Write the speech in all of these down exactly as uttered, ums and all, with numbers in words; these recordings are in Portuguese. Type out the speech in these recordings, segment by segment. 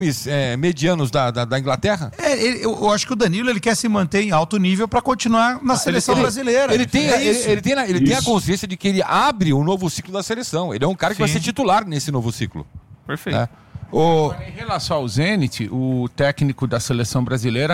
É, medianos da, da, da Inglaterra? É, ele, eu, eu acho que o Danilo ele quer se manter em alto nível para continuar na ah, seleção ele, brasileira. Ele, tem, é ele, ele, tem, ele tem a consciência de que ele abre um novo ciclo da seleção. Ele é um cara que Sim. vai ser titular nesse novo ciclo. Perfeito. É. O... Em relação ao Zenit, o técnico da seleção brasileira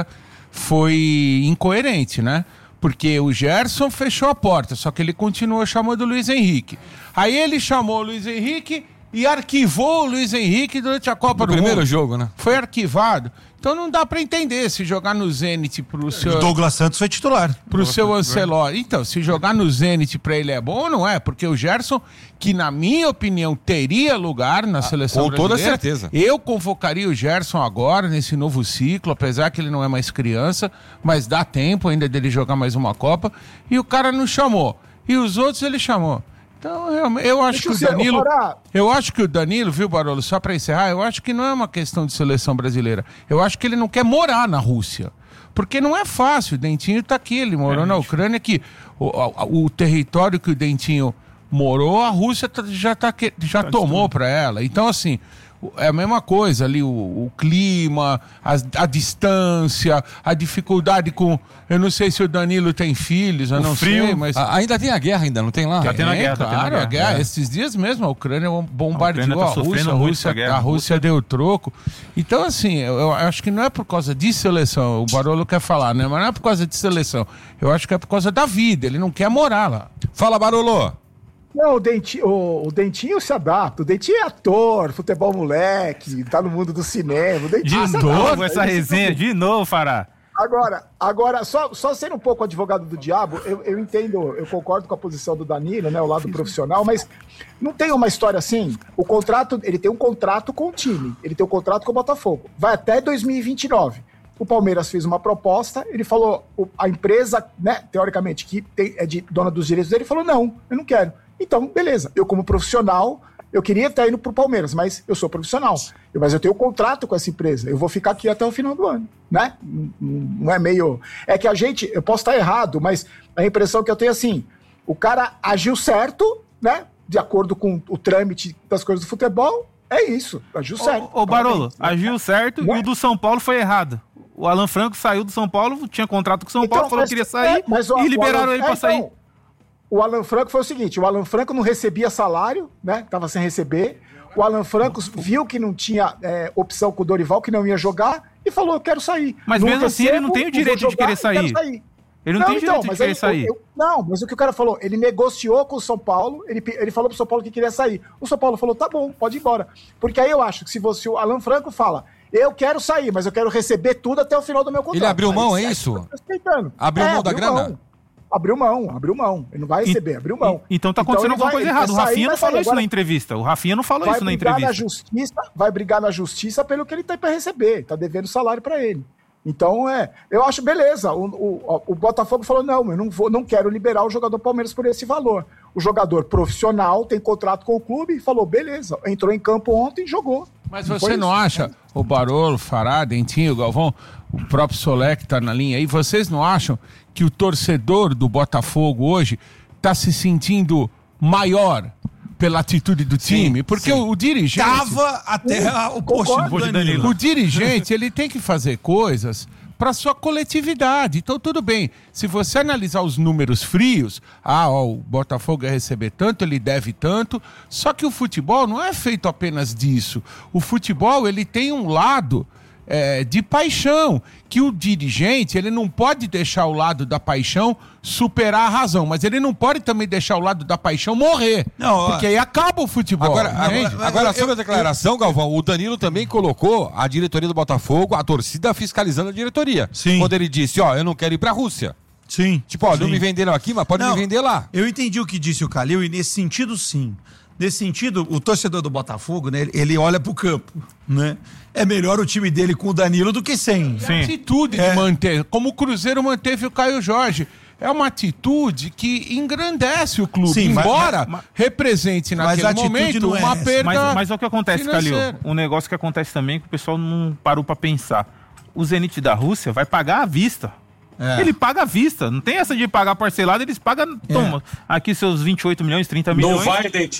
foi incoerente, né? Porque o Gerson fechou a porta, só que ele continuou chamando o Luiz Henrique. Aí ele chamou o Luiz Henrique e arquivou o Luiz Henrique durante a Copa no do primeiro Mundo. jogo, né? Foi arquivado. Então não dá pra entender se jogar no Zenit pro seu... O Douglas Santos foi titular. Pro seu Ancelotti. Então, se jogar no Zenit pra ele é bom ou não é? Porque o Gerson, que na minha opinião teria lugar na seleção com brasileira... Com toda certeza. Eu convocaria o Gerson agora, nesse novo ciclo, apesar que ele não é mais criança, mas dá tempo ainda dele jogar mais uma Copa. E o cara não chamou. E os outros ele chamou. Então, eu, eu acho que o Danilo... Eu acho que o Danilo, viu, Barolo, só para encerrar, eu acho que não é uma questão de seleção brasileira. Eu acho que ele não quer morar na Rússia. Porque não é fácil, o Dentinho tá aqui, ele morou é, na Ucrânia, que o, o, o território que o Dentinho morou, a Rússia já, tá, já tá tomou para ela. Então, assim... É a mesma coisa ali, o, o clima, a, a distância, a dificuldade com... Eu não sei se o Danilo tem filhos, eu o não frio. sei, mas... A, ainda tem a guerra, ainda, não tem lá? Já tem a guerra, claro, tá tendo a guerra. É. Esses dias mesmo, a Ucrânia bombardeou a, a, tá a Rússia, a Rússia, a, a Rússia deu troco. Então, assim, eu, eu acho que não é por causa de seleção, o Barolo quer falar, né? Mas não é por causa de seleção. Eu acho que é por causa da vida, ele não quer morar lá. Fala, Barolo! Não, o Dentinho, o, o Dentinho se adapta. O Dentinho é ator, futebol moleque, tá no mundo do cinema. O Dentinho de novo adapta, essa resenha, de novo, Fará. Agora, agora só, só sendo um pouco advogado do diabo, eu, eu entendo, eu concordo com a posição do Danilo, né, o lado profissional, mas não tem uma história assim. O contrato, ele tem um contrato com o time, ele tem um contrato com o Botafogo. Vai até dois mil e vinte e nove. O Palmeiras fez uma proposta, ele falou, a empresa, né, teoricamente, que tem, é de dona dos direitos dele, falou, não, eu não quero. Então, beleza, eu como profissional, eu queria estar indo pro Palmeiras, mas eu sou profissional. Eu, mas eu tenho um contrato com essa empresa, eu vou ficar aqui até o final do ano, né? Não, não é meio... É que a gente, eu posso estar errado, mas a impressão que eu tenho é assim, o cara agiu certo, né? De acordo com o trâmite das coisas do futebol, é isso, agiu certo. Ô, ô Barolo, agiu certo e o do São Paulo foi errado. O Alan Franco saiu do São Paulo, tinha contrato com o São então, Paulo, falou que queria sair é, mas, ó, e liberaram Alan, ele pra é, sair. Então, o Alan Franco foi o seguinte, o Alan Franco não recebia salário, né? Tava sem receber. O Alan Franco viu que não tinha é, opção com o Dorival, que não ia jogar, e falou, eu quero sair. Mas não mesmo recebo, assim ele não tem o direito de querer sair. sair. Ele não, não tem o direito então, de querer ele, sair. Eu, eu, não, mas o que o cara falou, ele negociou com o São Paulo, ele, ele falou pro São Paulo que queria sair. O São Paulo falou, tá bom, pode ir embora. Porque aí eu acho que se você, o Alan Franco fala, eu quero sair, mas eu quero receber tudo até o final do meu contrato. Ele abriu mão, aí, é isso? Abriu é, mão da grana? Mão. Abriu mão, abriu mão. Ele não vai receber, e, abriu mão. E, então tá acontecendo então, alguma vai, coisa errada. O Rafinha não falou isso na entrevista. O Rafinha não falou isso na entrevista. Na justiça, vai brigar na justiça pelo que ele tem pra receber. Tá devendo salário pra ele. Então, é, eu acho beleza. O, o, o Botafogo falou, não, eu não, vou, não quero liberar o jogador Palmeiras por esse valor. O jogador profissional tem contrato com o clube e falou, beleza. Entrou em campo ontem e jogou. Mas você não acha, o Barolo, Fará, Dentinho, Galvão, o próprio Solé que tá na linha aí, vocês não acham que o torcedor do Botafogo hoje tá se sentindo maior pela atitude do time? Sim, porque sim. O, o dirigente... Tava até o, o post do Danilo. O dirigente, ele tem que fazer coisas para sua coletividade. Então, tudo bem. Se você analisar os números frios, ah, ó, o Botafogo ia receber tanto, ele deve tanto. Só que o futebol não é feito apenas disso. O futebol, ele tem um lado é, de paixão, que o dirigente, ele não pode deixar o lado da paixão superar a razão, mas ele não pode também deixar o lado da paixão morrer, não, porque aí acaba o futebol. Agora, agora, agora sobre a declaração, eu, Galvão, o Danilo também colocou a diretoria do Botafogo, a torcida fiscalizando a diretoria. Sim. Quando ele disse, ó, eu não quero ir pra Rússia. Sim. Tipo, ó, sim. não me venderam aqui, mas pode não, me vender lá. Eu entendi o que disse o Calil e nesse sentido, sim. Nesse sentido, o torcedor do Botafogo, né, ele olha pro campo, né? É melhor o time dele com o Danilo do que sem. Sim. A atitude é. de manter, como o Cruzeiro manteve o Caio Jorge. É uma atitude que engrandece o clube, sim, embora mas, mas, represente naquele momento é uma essa. perda. Mas, mas é o que acontece, Calil. Um negócio que acontece também que o pessoal não parou pra pensar. O Zenit da Rússia vai pagar à vista. É. Ele paga à vista, não tem essa de pagar parcelado, eles pagam, toma, é. aqui seus vinte e oito milhões, trinta milhões. Não vai, Dentinho.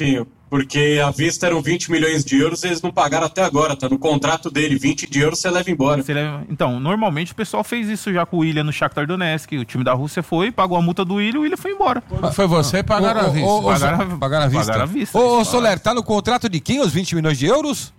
Porque à vista eram vinte milhões de euros e eles não pagaram até agora. Tá no contrato dele, vinte de euros você leva embora. Você leva... Então, normalmente o pessoal fez isso já com o Willian no Shakhtar Donetsk. O time da Rússia foi, pagou a multa do Willian e o Willian foi embora. Foi você pagar a vista. Ô, ô, ô, Pagaram, pagaram a vista. Pagaram a vista. Ô, ô Soler, tá no contrato de quem os vinte milhões de euros?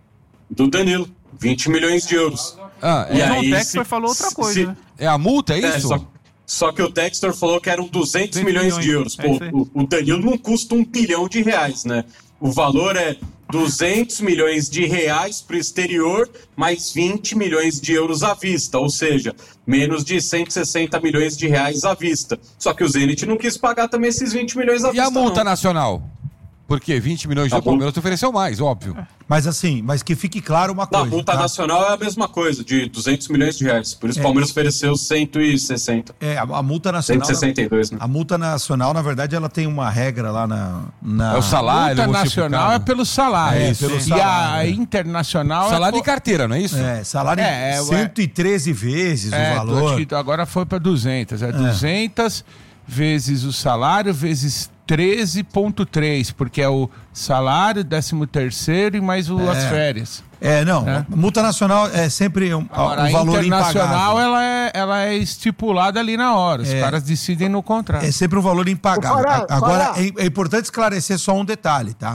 Do Danilo, vinte milhões de euros. Ah, O é, John aí, Textor se- falou outra coisa, se- né? é a multa, é É, isso? só, só que o Textor falou que eram duzentos milhões de euros. É Pô, isso aí. o, o Danilo não custa um bilhão de reais, né? O valor é duzentos milhões de reais para o exterior, mais vinte milhões de euros à vista, ou seja, menos de cento e sessenta milhões de reais à vista. Só que o Zenit não quis pagar também esses vinte milhões à E vista. a multa não. nacional? Porque vinte milhões de Tá o Palmeiras ofereceu mais, óbvio. Mas assim, mas que fique claro uma Não, a coisa. multa tá? nacional é a mesma coisa, de duzentos milhões de reais. Por isso o Palmeiras ofereceu cento e sessenta. É, a, a multa cento nacional. e sessenta e dois, né? A multa nacional, na verdade, ela tem uma regra lá na. na... É o salário A multa nacional é pelo salário. É, pelo e salário. a internacional Salário é de carteira, não é isso? É, salário É, é, cento e treze vezes É, o valor. acho que agora foi para duzentos. É, duzentos vezes o salário, vezes treze vírgula três, porque é o salário, décimo terceiro e mais o, as férias. É, não. É. Multa nacional é sempre um, Agora, um valor a internacional, impagável. ela é, ela é estipulada ali na hora. Os É. caras decidem no contrato. É sempre um valor impagável. Ô, Fará, Agora, Fará. é, é importante esclarecer só um detalhe, tá?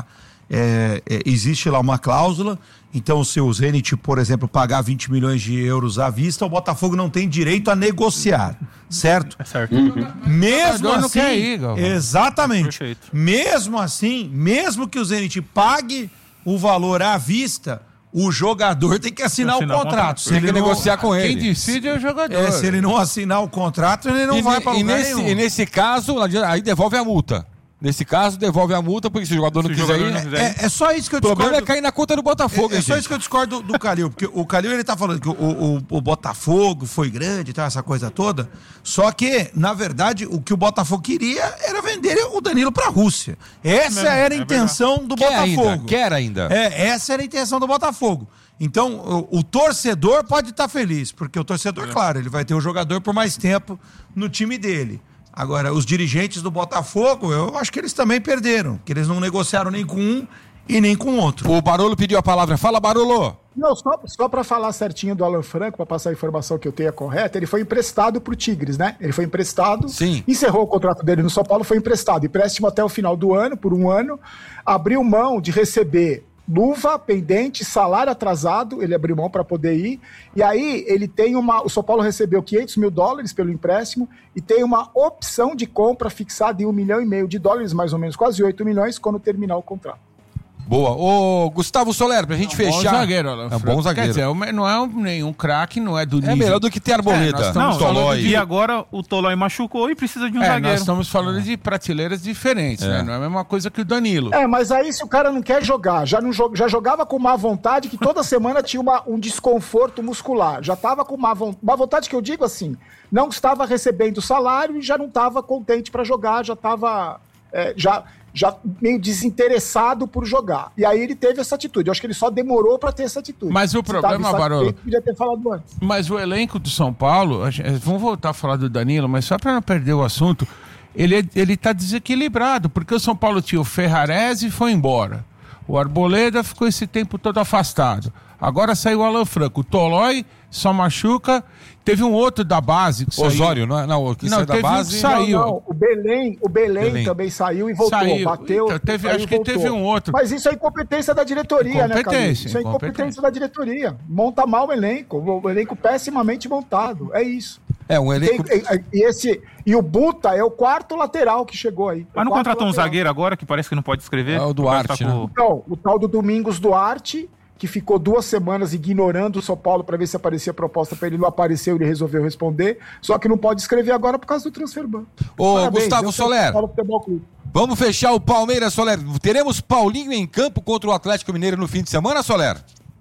É, é, existe lá uma cláusula, então se o Zenit, por exemplo, pagar vinte milhões de euros à vista, o Botafogo não tem direito a negociar, certo? É certo. Mesmo jogador não assim, quer ir, Galvão. exatamente. Perfeito. Mesmo assim, mesmo que o Zenit pague o valor à vista, o jogador tem que assinar Assinar o o contrato. contrato. Se Tem ele que não, negociar com ele. Quem decide é o jogador. é, se ele não assinar o contrato, ele não e, vai ne- para e lugar nesse, nenhum. e nesse caso, não adianta- aí devolve a multa. Nesse caso, devolve a multa, porque se o jogador não Se o quiser jogador ir, não quiser- É, é só isso que eu o problema discordo. é cair na conta do Botafogo, É, é hein, só gente? isso que eu discordo do, do Calil, porque o Calil ele tá falando que o, o, o Botafogo foi grande e tal, essa coisa toda. Só que, na verdade, o que o Botafogo queria era vender o Danilo pra Rússia. Essa mesmo, era a é intenção do Quer Botafogo. ainda, quer ainda. É, essa era a intenção do Botafogo. Então, o, o torcedor pode estar feliz, porque o torcedor, claro, ele vai ter o jogador por mais tempo no time dele. Agora, os dirigentes do Botafogo, eu acho que eles também perderam, que eles não negociaram nem com um e nem com o outro. O Barolo pediu a palavra. Fala, Barolo. Não, só, só para falar certinho do Alan Franco, para passar a informação que eu tenha correta, ele foi emprestado pro Tigres, né? Ele foi emprestado, Sim. encerrou o contrato dele no São Paulo, foi emprestado. Empréstimo até o final do ano, por um ano, abriu mão de receber luva, pendente, salário atrasado, ele abriu mão para poder ir, e aí ele tem uma, o São Paulo recebeu quinhentos mil dólares pelo empréstimo e tem uma opção de compra fixada em um milhão e meio de dólares, mais ou menos quase oito milhões, quando terminar o contrato. Boa. Ô, Gustavo Soler, pra gente Bom fechar. zagueiro, Alan É um Franco. bom zagueiro. Quer dizer, é não é um- nenhum craque, não é do nível. É melhor do que ter Arboleda. É, nós estamos Não, falando Tolói. e agora o Tolói machucou e precisa de um É, zagueiro. nós estamos falando de prateleiras diferentes, É. né? Não é a mesma coisa que o Danilo. É, mas aí se o cara não quer jogar, já, não jo- já jogava com má vontade, que toda semana tinha uma- um desconforto muscular. Já estava com má, von- má vontade, que eu digo assim, não estava recebendo salário e já não estava contente para jogar, já estava é, já, já meio desinteressado por jogar. E aí ele teve essa atitude. Eu acho que ele só demorou para ter essa atitude. Mas o Se problema, tava insatisfeito, Barolo- podia ter falado antes. Mas o elenco do São Paulo, a gente- vamos voltar a falar do Danilo, mas só para não perder o assunto, ele, é- ele tá desequilibrado, porque o São Paulo tinha o Ferrarese e foi embora. O Arboleda ficou esse tempo todo afastado. Agora saiu o Alan Franco. O Tolói só machuca. Teve um outro da base que saiu. Osório, não é? Não, o que Não, saiu da teve um base. que saiu. Não, não, o Belém, o Belém, Belém. também saiu e voltou, Saiu. bateu. Então, teve- saiu acho e que voltou. teve um outro. Mas isso é incompetência da diretoria, né, cara? Incompetência, Isso é incompetência incompetência. da diretoria. Monta mal o elenco, o elenco pessimamente montado. É isso. É, um Tem- elenco. e, e esse, e o Buta é o quarto lateral que chegou aí. Mas não O quarto contratou um lateral. zagueiro agora que parece que não pode escrever? É o Duarte, Tá com- Não, o tal do Domingos Duarte, que ficou duas semanas ignorando o São Paulo para ver se aparecia proposta para ele, não apareceu, ele resolveu responder. Só que não pode escrever agora por causa do transferban. Ô, Parabéns, Gustavo eu sou Soler. São Paulo Futebol Clube. Vamos fechar o Palmeiras, Soler. Teremos Paulinho em campo contra o Atlético Mineiro no fim de semana, Soler?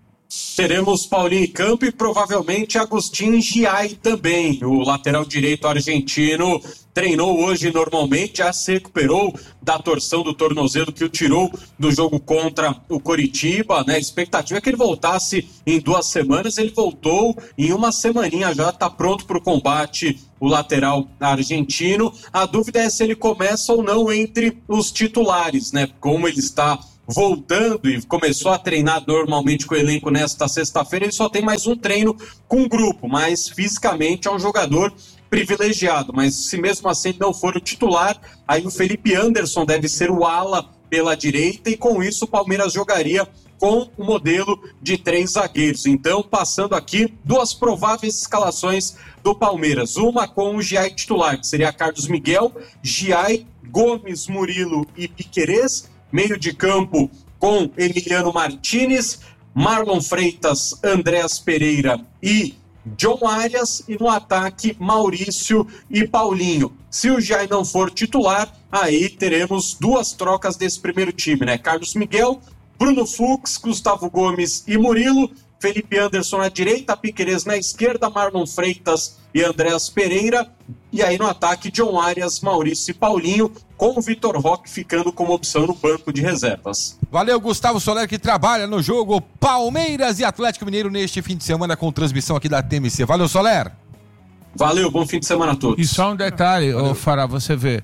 Teremos Paulinho em campo e provavelmente Agustin Giai também. O lateral direito argentino treinou hoje normalmente, já se recuperou da torção do tornozelo que o tirou do jogo contra o Coritiba, né? A expectativa é que ele voltasse em duas semanas, ele voltou em uma semaninha já, está pronto para o combate o lateral argentino. A dúvida é se ele começa ou não entre os titulares, né? Como ele está voltando e começou a treinar normalmente com o elenco nesta sexta-feira, ele só tem mais um treino com o grupo, mas fisicamente é um jogador privilegiado. Mas se mesmo assim ele não for o titular, aí o Felipe Anderson deve ser o ala pela direita, e com isso o Palmeiras jogaria com o modelo de três zagueiros. Então, passando aqui, duas prováveis escalações do Palmeiras. Uma com o Giai titular, que seria Carlos Miguel, Giai, Gomes, Murilo e Piquerez. Meio de campo com Emiliano Martinez, Marlon Freitas, Andréas Pereira e John Arias. E no ataque, Maurício e Paulinho. Se o Giai não for titular, aí teremos duas trocas desse primeiro time, né? Carlos Miguel, Bruno Fux, Gustavo Gomes e Murilo, Felipe Anderson na direita, Piquerez na esquerda, Marlon Freitas e Andréas Pereira. E aí no ataque, John Arias, Maurício e Paulinho, com o Vitor Roque ficando como opção no banco de reservas. Valeu, Gustavo Soler, que trabalha no jogo Palmeiras e Atlético Mineiro neste fim de semana com transmissão aqui da T M C. Valeu, Soler. Valeu, bom fim de semana a todos. E só um detalhe, ô Fará, você vê,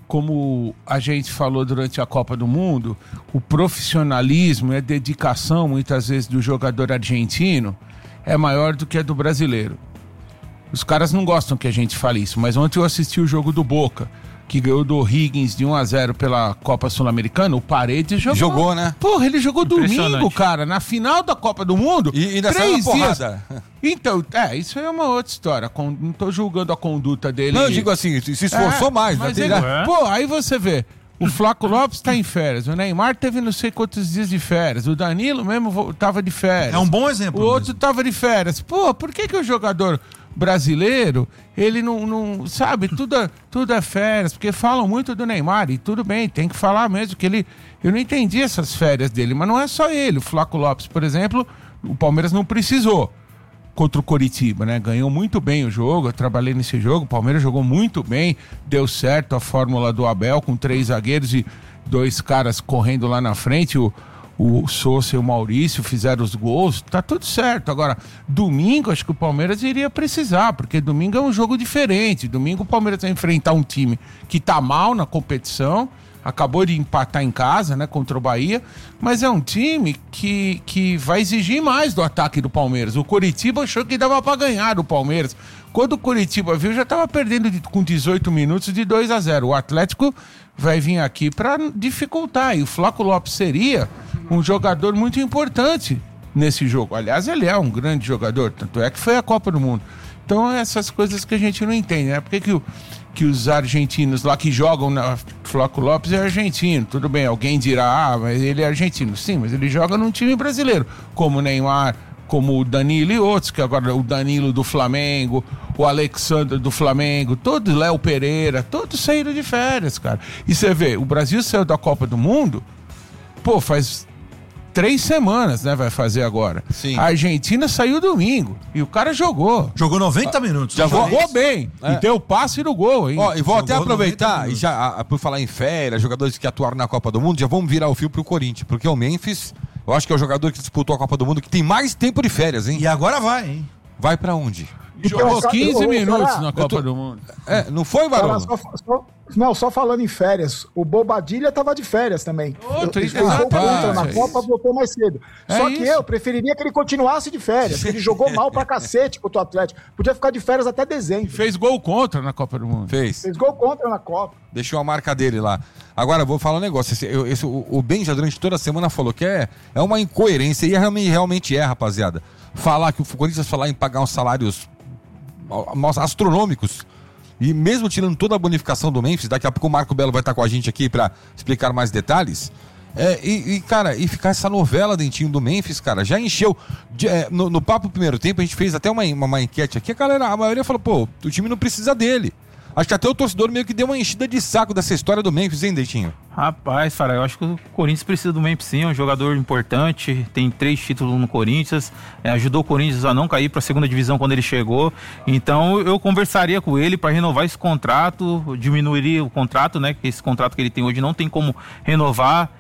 como a gente falou durante a Copa do Mundo, o profissionalismo e a dedicação, muitas vezes, do jogador argentino é maior do que a do brasileiro. Os caras não gostam que a gente fale isso, mas ontem eu assisti o jogo do Boca, que ganhou do Higgins de um a zero pela Copa Sul-Americana. O Paredes jogou. Jogou, né? Porra, ele jogou domingo, cara, na final da Copa do Mundo. E ainda saiu uma porrada. Então, é, isso é uma outra história. Com, não tô julgando a conduta dele. Não, eu digo assim, se esforçou é, mais. Mas né? ele, É. Pô, aí você vê, o Flaco Lopes tá em férias, o Neymar teve não sei quantos dias de férias, o Danilo mesmo tava de férias. É um bom exemplo. O outro mesmo. tava de férias. Pô, por que que o jogador brasileiro, ele não, não sabe, tudo é, tudo é férias, porque falam muito do Neymar, e tudo bem, tem que falar mesmo, que ele, eu não entendi essas férias dele, mas não é só ele, o Flaco Lopes, por exemplo, o Palmeiras não precisou contra o Coritiba, né, ganhou muito bem o jogo, eu trabalhei nesse jogo, o Palmeiras jogou muito bem, deu certo a fórmula do Abel, com três zagueiros e dois caras correndo lá na frente, o O Sousa e o Maurício fizeram os gols, tá tudo certo. Agora, domingo, acho que o Palmeiras iria precisar, porque domingo é um jogo diferente. Domingo o Palmeiras vai enfrentar um time que tá mal na competição, acabou de empatar em casa, né, contra o Bahia, mas é um time que, que vai exigir mais do ataque do Palmeiras. O Coritiba achou que dava pra ganhar do Palmeiras. Quando o Coritiba viu, já tava perdendo de, com dezoito minutos de dois a zero. O Atlético vai vir aqui para dificultar, e o Flaco Lopes seria um jogador muito importante nesse jogo. Aliás, ele é um grande jogador, tanto é que foi a Copa do Mundo. Então, essas coisas que a gente não entende, né? Por que, que, o, que os argentinos lá que jogam na Flaco Lopes é argentino? Tudo bem, alguém dirá, ah, mas ele é argentino. Sim, mas ele joga num time brasileiro, como o Neymar, como o Danilo e outros, que agora o Danilo do Flamengo, o Alexandre do Flamengo, todos, Léo Pereira, todos saíram de férias, cara. E você vê, o Brasil saiu da Copa do Mundo, pô, faz três semanas, né, vai fazer agora. Sim. A Argentina saiu domingo e o cara jogou. Jogou noventa minutos. Já Jogou vou- bem. É. E deu o passe no gol, hein? Ó, e vou até Jogou aproveitar, noventa e minutos. já, a- por falar em férias, jogadores que atuaram na Copa do Mundo, já vamos virar o fio pro Corinthians, porque o Memphis, eu acho que é o jogador que disputou a Copa do Mundo que tem mais tempo de férias, hein? E agora vai, hein? Vai pra onde? Jogou Então, quinze eu- minutos eu- na eu Copa tô- do Mundo. É, não foi, Cara, Varão? só, só- não, só falando em férias, o Bobadilha tava de férias também. Outro, Ele fez gol exatamente. contra na É Copa, voltou mais cedo. É Só que isso. eu preferiria que ele continuasse de férias, porque ele jogou mal pra cacete contra o Atlético. Podia ficar de férias até dezembro. Fez gol contra na Copa do Mundo. Fez. Fez gol contra na Copa. Deixou a marca dele lá. Agora, vou falar um negócio. Esse, eu- esse- o, o Ben já durante toda a semana falou que é, é uma incoerência, e realmente, realmente é, rapaziada. Falar que o Corinthians falar em pagar uns salários astronômicos, e mesmo tirando toda a bonificação do Memphis, daqui a pouco o Marco Belo vai estar com a gente aqui para explicar mais detalhes. É, e, e, cara, e ficar essa novela dentinho do Memphis, cara, já encheu. De, é, no, no papo primeiro tempo, a gente fez até uma, uma, uma enquete aqui, a galera, a maioria falou, pô, o time não precisa dele. Acho que até o torcedor meio que deu uma enchida de saco dessa história do Memphis, hein, Dentinho? Rapaz, Fará, eu acho que o Corinthians precisa do Memphis sim, é um jogador importante, tem três títulos no Corinthians, é, ajudou o Corinthians a não cair para a segunda divisão quando ele chegou, então eu conversaria com ele para renovar esse contrato, diminuiria o contrato, né, que esse contrato que ele tem hoje não tem como renovar,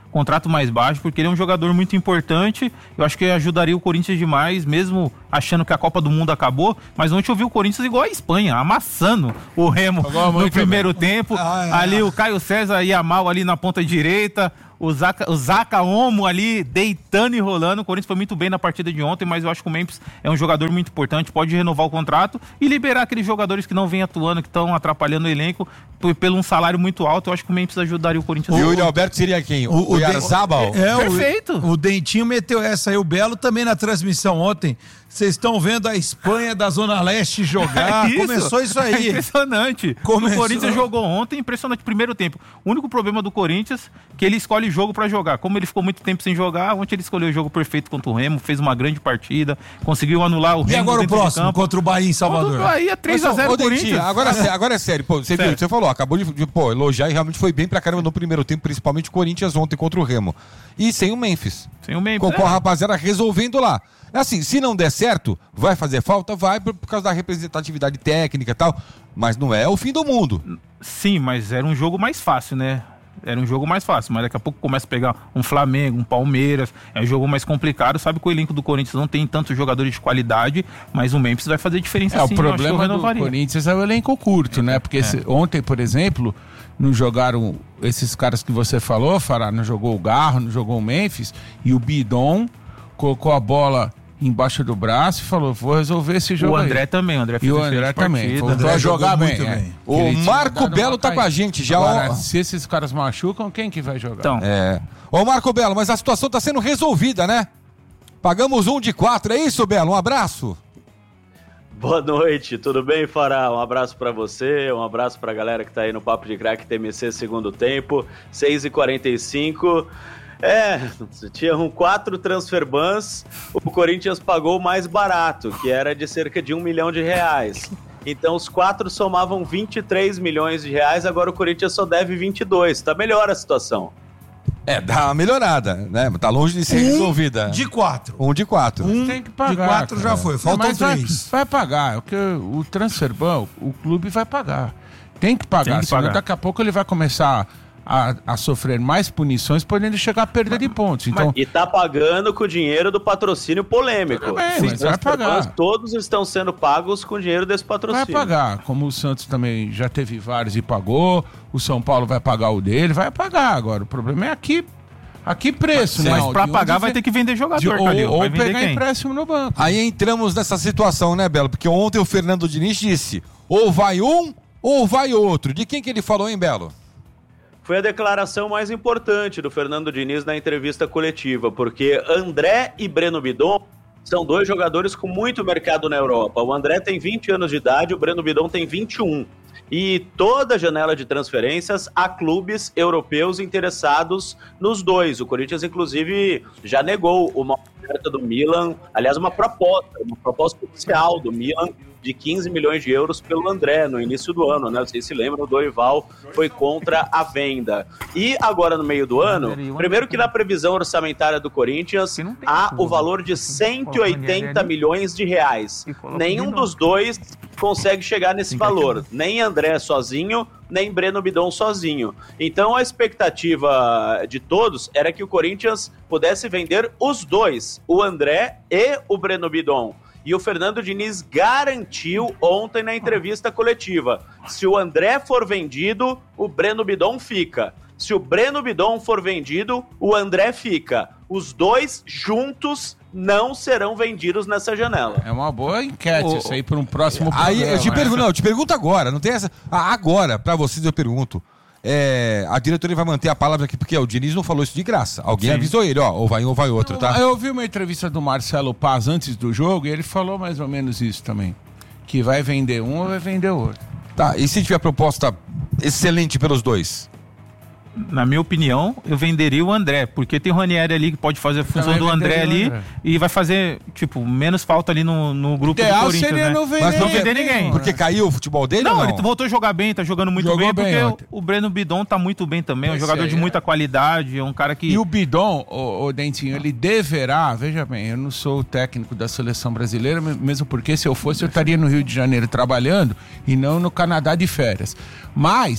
contrato mais baixo, porque ele é um jogador muito importante. Eu acho que ajudaria o Corinthians demais, mesmo achando que a Copa do Mundo acabou. Mas ontem eu vi o Corinthians igual a Espanha, amassando o Remo no primeiro bem. tempo. Ah, é. Ali o Caio César ia mal ali na ponta direita. O Zaca, o Zaca Omo ali deitando e rolando. O Corinthians foi muito bem na partida de ontem, mas eu acho que o Memphis é um jogador muito importante, pode renovar o contrato e liberar aqueles jogadores que não vêm atuando, que estão atrapalhando o elenco por, pelo um salário muito alto. Eu acho que o Memphis ajudaria o Corinthians. E o Yuri Alberto seria quem? O, o, o Yarzabal? É, Perfeito. O, o Dentinho meteu essa aí, o Belo também na transmissão ontem. Vocês estão vendo a Espanha da Zona Leste jogar. Isso. Começou isso aí. É impressionante. Começou. O Corinthians jogou ontem, impressionante. Primeiro tempo. O único problema do Corinthians é que ele escolhe jogo pra jogar. Como ele ficou muito tempo sem jogar, ontem ele escolheu o jogo perfeito contra o Remo, fez uma grande partida, conseguiu anular o Remo. E agora o próximo, contra o Bahia em Salvador? Contra o Bahia, três a zero Corinthians. Agora, é. agora é sério. Pô, você, viu, você falou, acabou de, de pô, elogiar e realmente foi bem pra caramba no primeiro tempo, principalmente o Corinthians ontem contra o Remo. E sem o Memphis. Sem o Memphis. Com, é. com a rapaziada resolvendo lá. Assim, se não der certo, vai fazer falta? Vai, por, por causa da representatividade técnica e tal, mas não é o fim do mundo. Sim, mas era um jogo mais fácil, né? Era um jogo mais fácil, mas daqui a pouco começa a pegar um Flamengo, um Palmeiras, é um jogo mais complicado. Sabe que o elenco do Corinthians não tem tantos jogadores de qualidade, mas o Memphis vai fazer diferença é, sim. O problema do Corinthians é o elenco curto, né? Porque é. esse, ontem, por exemplo, não jogaram esses caras que você falou, Fará, não jogou o Garro, não jogou o Memphis, e o Bidon colocou a bola embaixo do braço e falou, vou resolver esse jogo. O André aí. também, o André fez E o André também. Voltou a jogar bem. Muito é. bem. O Marco Belo tá com a gente já. Agora, ó... se esses caras machucam, quem que vai jogar? Então. É. Ô Marco Belo, mas a situação tá sendo resolvida, né? Pagamos um de quatro, é isso, Belo? Um abraço. Boa noite, tudo bem, Fará? Um abraço pra você, um abraço pra galera que tá aí no Papo de Craque T M C segundo tempo, seis e quarenta e cinco. É, tinham quatro transfer bans, o Corinthians pagou o mais barato, que era de cerca de um milhão de reais. Então os quatro somavam vinte e três milhões de reais, agora o Corinthians só deve vinte e dois. Tá melhor a situação. É, dá uma melhorada, né? Tá longe de ser um resolvida. de quatro. Um de quatro. Um tem que pagar, de quatro cara. já foi, faltam Vai, três. vai pagar, porque o transfer ban, o clube vai pagar. Tem que pagar, tem que senão pagar. Daqui a pouco ele vai começar... A, a sofrer mais punições, podendo chegar a perda de pontos. Então... E tá pagando com o dinheiro do patrocínio polêmico. Também, mas vai pagar. Todos estão sendo pagos com o dinheiro desse patrocínio. Vai pagar, como o Santos também já teve vários e pagou, o São Paulo vai pagar o dele, vai pagar agora. O problema é aqui, aqui preço, né? Mas pra pagar vai ter que vender jogador, de, Calil. Ou, vai ou vender pegar quem? empréstimo no banco. Aí entramos nessa situação, né, Belo? Porque ontem o Fernando Diniz disse, ou vai um, ou vai outro. De quem que ele falou, hein, Belo? Foi a declaração mais importante do Fernando Diniz na entrevista coletiva, porque André e Breno Bidon são dois jogadores com muito mercado na Europa. O André tem vinte anos de idade, o Breno Bidon tem vinte e um. E toda janela de transferências há clubes europeus interessados nos dois. O Corinthians, inclusive, já negou uma oferta do Milan, aliás, uma proposta, uma proposta oficial do Milan, de quinze milhões de euros pelo André no início do ano, né? Vocês se lembram, o Dorival foi contra a venda. E agora no meio do ano, primeiro que na previsão orçamentária do Corinthians há o valor de cento e oitenta milhões de reais. Nenhum dos dois consegue chegar nesse valor, nem André sozinho, nem Breno Bidon sozinho. Então a expectativa de todos era que o Corinthians pudesse vender os dois, o André e o Breno Bidon. E o Fernando Diniz garantiu ontem na entrevista coletiva, se o André for vendido, o Breno Bidon fica. Se o Breno Bidon for vendido, o André fica. Os dois juntos não serão vendidos nessa janela. É uma boa enquete oh, isso aí para um próximo aí, programa. Eu te pergunto, não, eu te pergunto agora, não tem essa... Ah, agora, para vocês eu pergunto. É, a diretoria vai manter a palavra aqui, porque ó, o Diniz não falou isso de graça. Alguém Sim. avisou ele, ó, ou vai um ou vai outro, tá? Eu ouvi uma entrevista do Marcelo Paz antes do jogo e ele falou mais ou menos isso também. Que vai vender um ou vai vender outro. Tá, e se tiver proposta excelente pelos dois? Na minha opinião, eu venderia o André, porque tem o Ranieri ali que pode fazer a função do André ali André. E vai fazer, tipo, menos falta ali no, no grupo Ideal do Corinthians, seria né? não vender, Mas não vender ninguém. Porque caiu o futebol dele não, ou não? Ele voltou a jogar bem, tá jogando muito Jogou bem, porque bem o, o Breno Bidon tá muito bem também, é um Esse jogador aí, de muita é. qualidade, é um cara que... E o Bidon, o, o Dentinho, ele deverá, veja bem, eu não sou o técnico da seleção brasileira, mesmo porque se eu fosse eu estaria no Rio de Janeiro trabalhando e não no Canadá de férias. Mas...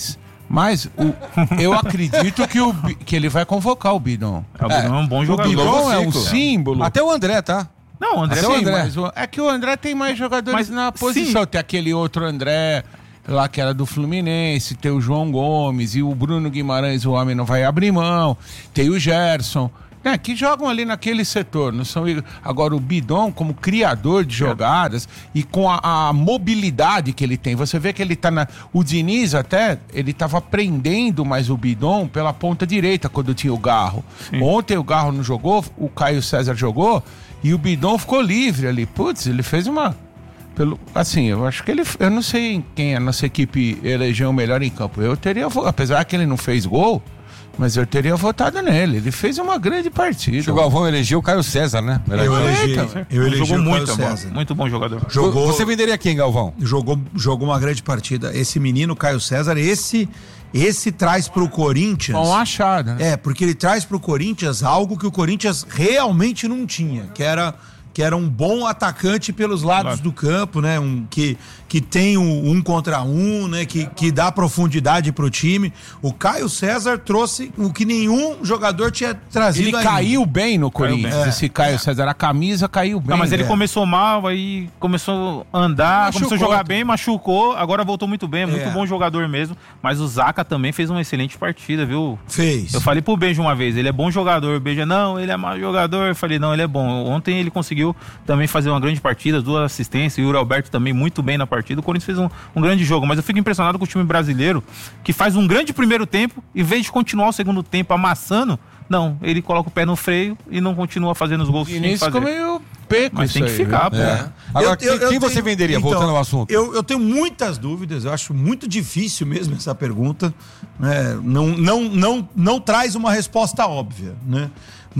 Mas o, eu acredito que, o, que ele vai convocar o Bidon. É, o Bidon é um bom jogador. O Bidon é um ciclo. símbolo. Até o André, tá? Não, o André, Sim, o André. mas o- é que o André tem mais jogadores Mas, na posição. sim. Tem aquele outro André lá que era do Fluminense, tem o João Gomes e o Bruno Guimarães, o homem não vai abrir mão. Tem o Gerson, né, que jogam ali naquele setor. Não são... Agora o Bidon, como criador de jogadas e com a, a mobilidade que ele tem, você vê que ele tá na... O Diniz até, ele tava prendendo mais o Bidon pela ponta direita quando tinha o Garro. Sim. Ontem o Garro não jogou, o Caio César jogou e o Bidon ficou livre ali. Putz, ele fez uma... Pelo, assim, eu acho que ele... Eu não sei quem a nossa equipe elegeu o melhor em campo. Eu teria... vo- Apesar que ele não fez gol, mas eu teria votado nele. Ele fez uma grande partida. O Galvão elegeu o Caio César, né? Eu Melhor elegi, então. eu elegi jogou o Caio muito, bom, César. muito bom jogador. Jogou, Você venderia quem, Galvão? jogou, jogou uma grande partida. Esse menino, Caio César, esse, esse traz pro Corinthians... Um achado, né? É, porque ele traz pro Corinthians algo que o Corinthians realmente não tinha, que era, que era um bom atacante pelos lados Claro. do campo, né? Um, que, que tem um, um contra um, né? Que, que dá profundidade pro time. O Caio César trouxe o que nenhum jogador tinha trazido Ele ainda. caiu bem no Corinthians, bem. esse Caio César. A camisa caiu bem. Não, mas ele é. começou mal, aí começou a andar, Machucou. começou a jogar bem, machucou, agora voltou muito bem, é muito É. bom jogador mesmo. Mas o Zaca também fez uma excelente partida, viu? Fez. Eu falei pro Benja uma vez, ele é bom jogador. O Benja, não, ele é mau jogador. Eu falei, não, ele é bom. Ontem ele conseguiu também fazer uma grande partida, duas assistências, e o Yuri Alberto também muito bem na partida. O Corinthians fez um, um grande jogo, mas eu fico impressionado com o time brasileiro, que faz um grande primeiro tempo, em vez de continuar o segundo tempo amassando, não, ele coloca o pé no freio e não continua fazendo os gols que E tem que nisso fazer. ficou meio peco Mas isso tem que aí, ficar, viu? pô. É. Agora, quem, quem você tenho- venderia? então, Voltando ao assunto. Eu, eu tenho muitas dúvidas, eu acho muito difícil mesmo essa pergunta. Né? Não, não, não, não traz uma resposta óbvia. Né?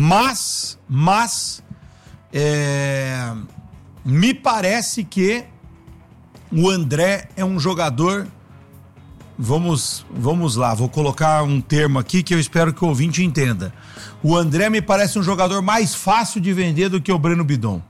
Mas, mas é, me parece que o André é um jogador. Vamos, vamos lá, vou colocar um termo aqui que eu espero que o ouvinte entenda. O André me parece um jogador mais fácil de vender do que o Breno Bidon.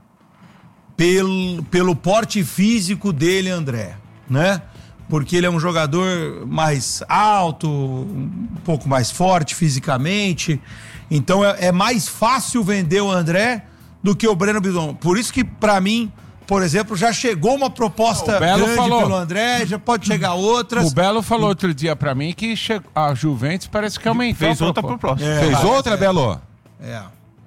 Pelo, pelo porte físico dele, André, né? Porque ele é um jogador mais alto, um pouco mais forte fisicamente. Então é, é mais fácil vender o André do que o Breno Bidon. Por isso que, pra mim, por exemplo, já chegou uma proposta O Belo grande falou. pelo André, já pode chegar outras. O Belo falou outro dia pra mim que che- a Juventus parece que aumentou Fez a outra proposta. proposta. É. Fez outra, Belo? É.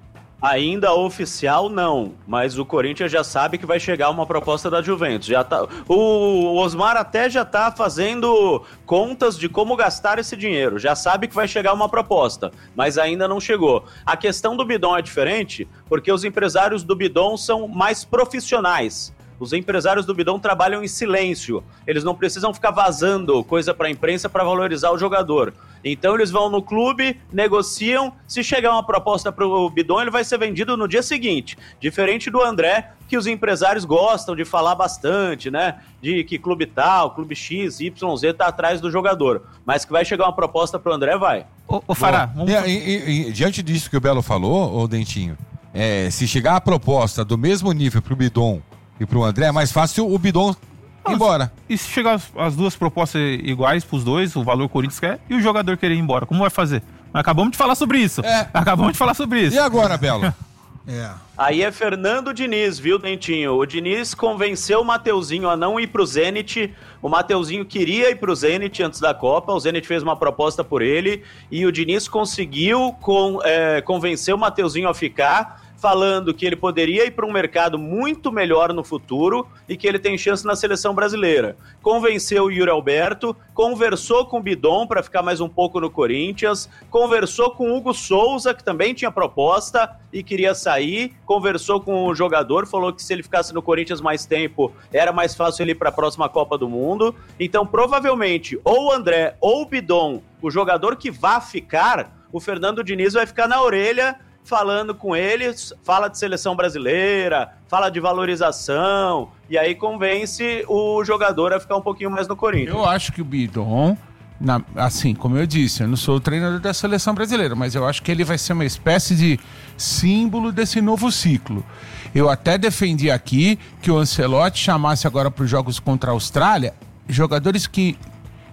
Ainda oficial, não. Mas o Corinthians já sabe que vai chegar uma proposta da Juventus. Já tá... O Osmar até já tá fazendo contas de como gastar esse dinheiro. Já sabe que vai chegar uma proposta, mas ainda não chegou. A questão do Bidon é diferente, porque os empresários do Bidon são mais profissionais. Os empresários do Bidon trabalham em silêncio. Eles não precisam ficar vazando coisa para a imprensa para valorizar o jogador. Então eles vão no clube, negociam. Se chegar uma proposta para o Bidon, ele vai ser vendido no dia seguinte. Diferente do André, que os empresários gostam de falar bastante, né? De que clube tal, clube X, Y, Z tá atrás do jogador. Mas que vai chegar uma proposta para o André, vai. Ô, ô Fará, vamos... E, e- e- e diante disso que o Belo falou, ô Dentinho, é, se chegar a proposta do mesmo nível pro Bidon e pro André, é mais fácil o Bidon ir embora. E se chegar as, as duas propostas iguais pros dois, o valor que o Corinthians quer, e o jogador querer ir embora, como vai fazer? Acabamos de falar sobre isso. É. Acabamos de falar sobre isso. E agora, Belo? É. Aí é Fernando Diniz, viu, Dentinho? O Diniz convenceu o Mateuzinho a não ir pro Zenit. O Mateuzinho queria ir pro Zenit antes da Copa. O Zenit fez uma proposta por ele. E o Diniz conseguiu com, é, convencer o Mateuzinho a ficar, falando que ele poderia ir para um mercado muito melhor no futuro e que ele tem chance na seleção brasileira. Convenceu o Yuri Alberto, conversou com o Bidon para ficar mais um pouco no Corinthians, conversou com o Hugo Souza, que também tinha proposta e queria sair, conversou com o jogador, falou que se ele ficasse no Corinthians mais tempo, era mais fácil ele ir para a próxima Copa do Mundo. Então, provavelmente, ou o André ou o Bidon, o jogador que vá ficar, o Fernando Diniz vai ficar na orelha falando com eles, fala de seleção brasileira, fala de valorização, e aí convence o jogador a ficar um pouquinho mais no Corinthians. Eu acho que o Bidon, na- assim, como eu disse, eu não sou o treinador da seleção brasileira, mas eu acho que ele vai ser uma espécie de símbolo desse novo ciclo. Eu até defendi aqui que o Ancelotti chamasse agora para os jogos contra a Austrália jogadores que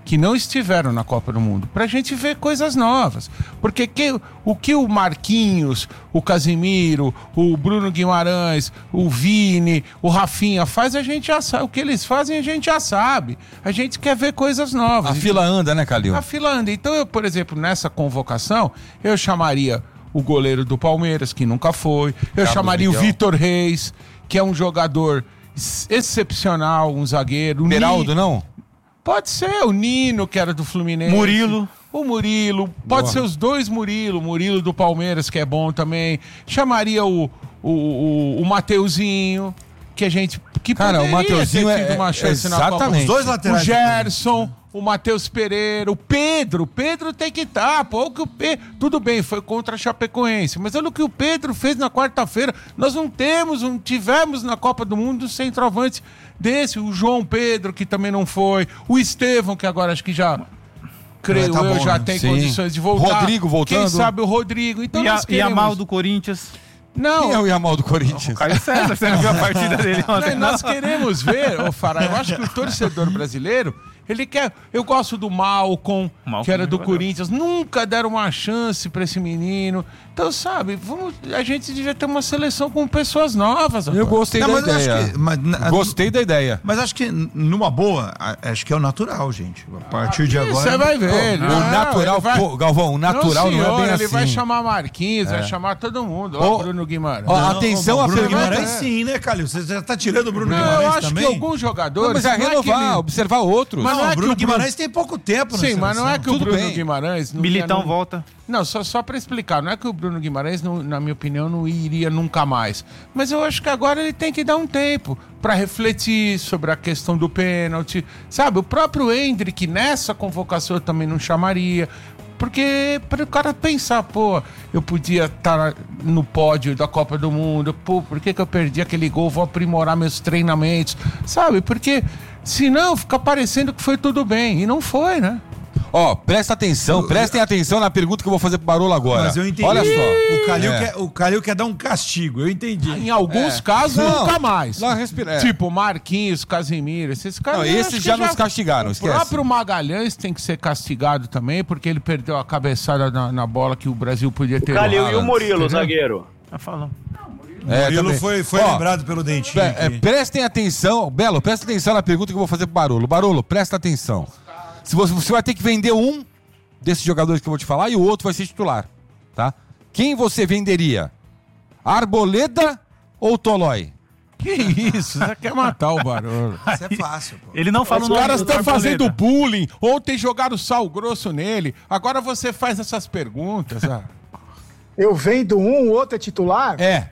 que não estiveram na Copa do Mundo, pra gente ver coisas novas. Porque que, o que o Marquinhos, o Casimiro, o Bruno Guimarães, o Vini, o Rafinha faz, a gente já sabe. O que eles fazem, a gente já sabe. A gente quer ver coisas novas. A fila anda, né, Calil? A fila anda. Então, eu, por exemplo, nessa convocação, eu chamaria o goleiro do Palmeiras, que nunca foi. Eu Carlos chamaria Miguel. o Vitor Reis, que é um jogador excepcional, um zagueiro. Beraldo, não? Pode ser o Nino, que era do Fluminense. Murilo. O Murilo. Pode Boa. ser os dois Murilo. Murilo do Palmeiras, que é bom também. Chamaria o, o, o, o Mateuzinho, que a gente... Que Cara, o poderia Mateuzinho ter tido é- uma chance na Copa. exatamente. Os dois laterais. O Gerson, o Matheus Pereira, o Pedro. O Pedro tem que estar. Pô, o que o Pe... Tudo bem, foi contra a Chapecoense. Mas olha o que o Pedro fez na quarta-feira. Nós não temos, não tivemos na Copa do Mundo centroavante desse. O João Pedro, que também não foi. O Estevão, que agora acho que já... Creio tá eu, bom, já né? tem Sim. condições de voltar. Rodrigo voltando. Quem sabe o Rodrigo. Então E a, nós e a queremos... mal do Corinthians. Não, Quem é o Yamal do Corinthians? Caio César, você não viu a partida dele ontem? Nós queremos ver, ô Fará, eu acho que o torcedor brasileiro, ele quer... Eu gosto do Malcom, Malcom que era é do jogador. Corinthians, nunca deram uma chance pra esse menino. Então, sabe, vamos, a gente devia ter uma seleção com pessoas novas. Eu rapaz. gostei Não, da mas eu acho ideia. que- mas na- Gostei da ideia. Mas acho que, numa boa, a- acho que é o natural, gente. A partir de agora. Você vai ver. ele- O não, natural, ele vai- pô, Galvão, o natural não, senhor, é bem ele assim. vai chamar Marquinhos, vai chamar todo mundo. Ó, Ô, Bruno Guimarães. ó, Não, atenção o a Bruno pergunta. Guimarães sim, né, Calil? Você já tá tirando o Bruno Não, Guimarães eu acho também? que alguns Não, jogadores... mas é não renovar, que ele- observar outros. Mas Não, não é o que Bruno o Bruno- Guimarães tem pouco tempo na Sim, mas não é que o Tudo Bruno bem. Guimarães... não Militão ia- não- volta. Não, só, só para explicar, não é que o Bruno Guimarães, não- na minha opinião, não iria nunca mais. Mas eu acho que agora ele tem que dar um tempo para refletir sobre a questão do pênalti. Sabe, o próprio Endrick, nessa convocação, eu também não chamaria. Porque para o cara pensar, pô, eu podia estar no pódio da Copa do Mundo, pô, por que, que eu perdi aquele gol? Vou aprimorar meus treinamentos, sabe? Porque senão fica parecendo que foi tudo bem. E não foi, né? Ó, presta atenção, prestem atenção na pergunta que eu vou fazer pro Barolo agora. Mas eu entendi. Olha só. O Calil, É. quer, o Calil quer dar um castigo, eu entendi. Em alguns casos, Não, nunca mais. lá respira- é. Tipo, Marquinhos, Casimiro, esses caras... Não, eu esses acho que já nos castigaram, O esquece. próprio Magalhães tem que ser castigado também, porque ele perdeu a cabeçada na, na bola que o Brasil podia ter... Calil e o errado, Murilo, entendeu? zagueiro. Tá falando. É, Murilo também. foi, foi Ó, lembrado pelo dentinho. É, é, aqui. prestem atenção, Belo, presta atenção na pergunta que eu vou fazer pro Barolo. Barolo, presta atenção. Se você, você vai ter que vender um desses jogadores que eu vou te falar e o outro vai ser titular, tá? Quem você venderia? Arboleda ou Tolói? Que isso? Você quer matar o Barolo. Isso é fácil, pô. Ele não fala Os o nome caras do estão Arboleda. fazendo bullying. Ontem jogaram sal grosso nele. Agora você faz essas perguntas. Ah. Eu vendo um, o outro é titular? É.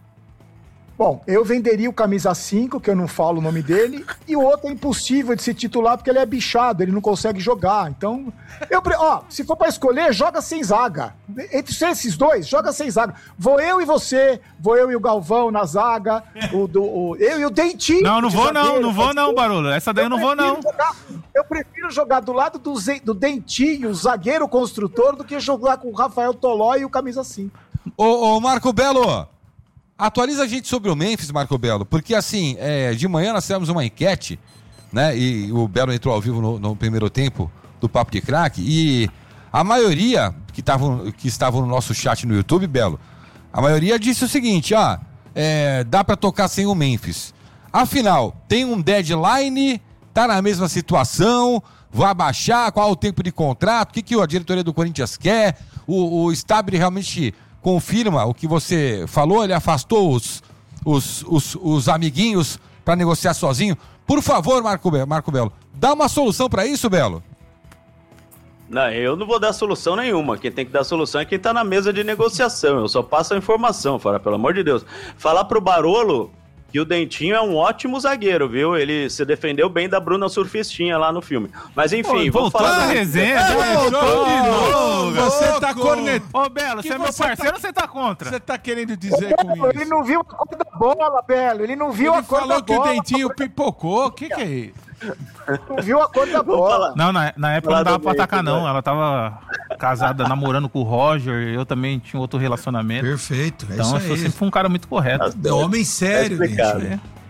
Bom, eu venderia o camisa cinco, que eu não falo o nome dele, e o outro é impossível de se titular porque ele é bichado, ele não consegue jogar. Então, eu, pre- ó, se for pra escolher, joga sem zaga. Entre esses dois, joga sem zaga. Vou eu e você, vou eu e o Galvão na zaga, o do, o- eu e o Dentinho. Não, não de vou não, zagueiro, não vou pode não, ser. Barolo. Essa daí eu não vou não. prefiro jogar- eu prefiro jogar do lado do, Ze- do Dentinho, zagueiro construtor, do que jogar com o Rafael Toló e o camisa cinco. Ô, ô, Marco Belo, atualiza a gente sobre o Memphis, Marco Belo, porque assim, é, de manhã nós fizemos uma enquete, né, e o Belo entrou ao vivo no, no primeiro tempo do Papo de Craque, e a maioria que estavam que estavam no nosso chat no YouTube, Belo, a maioria disse o seguinte, ó, é, dá pra tocar sem o Memphis. Afinal, tem um deadline, tá na mesma situação, vai baixar, qual o tempo de contrato, o que, que a diretoria do Corinthians quer, o, o Stabile realmente confirma o que você falou, ele afastou os, os, os, os amiguinhos para negociar sozinho. Por favor, Marco, Be- Marco Belo, dá uma solução para isso, Belo. Não, eu não vou dar solução nenhuma. Quem tem que dar solução é quem tá na mesa de negociação. Eu só passo a informação, fala, pelo amor de Deus. Falar pro Barolo que o Dentinho é um ótimo zagueiro, viu? Ele se defendeu bem da Bruna Surfistinha lá no filme. Mas enfim, Pô, vamos voltou falar na da... resenha. É, né? voltou de novo. Você tá louco. cornetando. Ô, Belo, Que você é meu você parceiro tá- ou você tá contra? Você tá querendo dizer com Belo, ele isso? não viu a cor da bola, Belo. Ele não viu Ele a cor da falou que o bola. dentinho pipocou. O que que é isso? Não viu a cor da Vou bola. falar. Não, na, na época Fala não dava do pra meio, atacar, não. vai. Ela tava casada, namorando com o Roger. Eu também tinha outro relacionamento. Perfeito, é Então, eu isso sou aí. sempre fui um cara muito correto. É homem Tá sério, explicado. gente.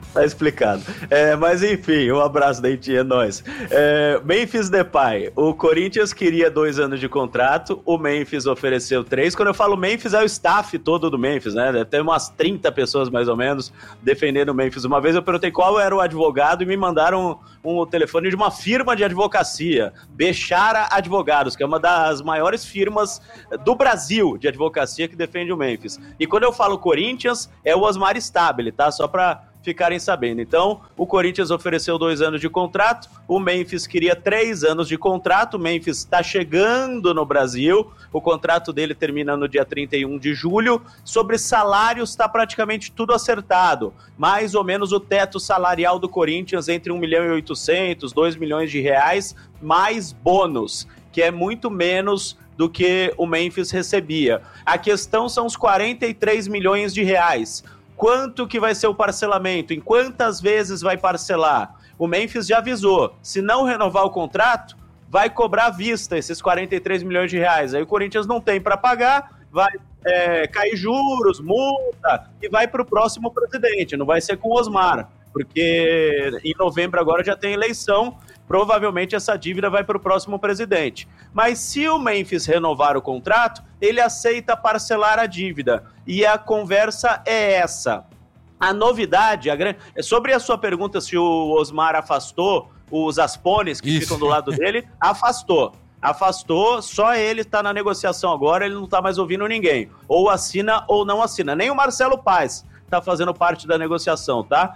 Tá explicado. É, mas enfim, um abraço, Dentinho, é nóis. É, Memphis Depay, o Corinthians queria dois anos de contrato, o Memphis ofereceu três. Quando eu falo Memphis, é o staff todo do Memphis, né? Deve ter umas trinta pessoas, mais ou menos, defendendo o Memphis. Uma vez eu perguntei qual era o advogado e me mandaram um, um telefone de uma firma de advocacia, Bechara Advogados, que é uma das maiores firmas do Brasil de advocacia que defende o Memphis. E quando eu falo Corinthians, é o Osmar Stabile, tá? Só pra ficarem sabendo. Então, o Corinthians ofereceu dois anos de contrato, o Memphis queria três anos de contrato, o Memphis está chegando no Brasil, o contrato dele termina no dia trinta e um de julho, sobre salários está praticamente tudo acertado, mais ou menos o teto salarial do Corinthians entre um milhão e oitocentos, dois milhões de reais, mais bônus, que é muito menos do que o Memphis recebia. A questão são os quarenta e três milhões de reais. Quanto que vai ser o parcelamento? Em quantas vezes vai parcelar? O Memphis já avisou, se não renovar o contrato, vai cobrar à vista esses quarenta e três milhões de reais. Aí o Corinthians não tem para pagar, vai é, cair juros, multa, e vai para o próximo presidente, não vai ser com o Osmar, porque em novembro agora já tem eleição, provavelmente essa dívida vai para o próximo presidente. Mas se o Memphis renovar o contrato, ele aceita parcelar a dívida. E a conversa é essa. A novidade, a grande... sobre a sua pergunta se o Osmar afastou os aspones que Isso. ficam do lado dele, afastou. Afastou, só ele está na negociação agora, ele não está mais ouvindo ninguém. Ou assina ou não assina. Nem o Marcelo Paes está fazendo parte da negociação, tá?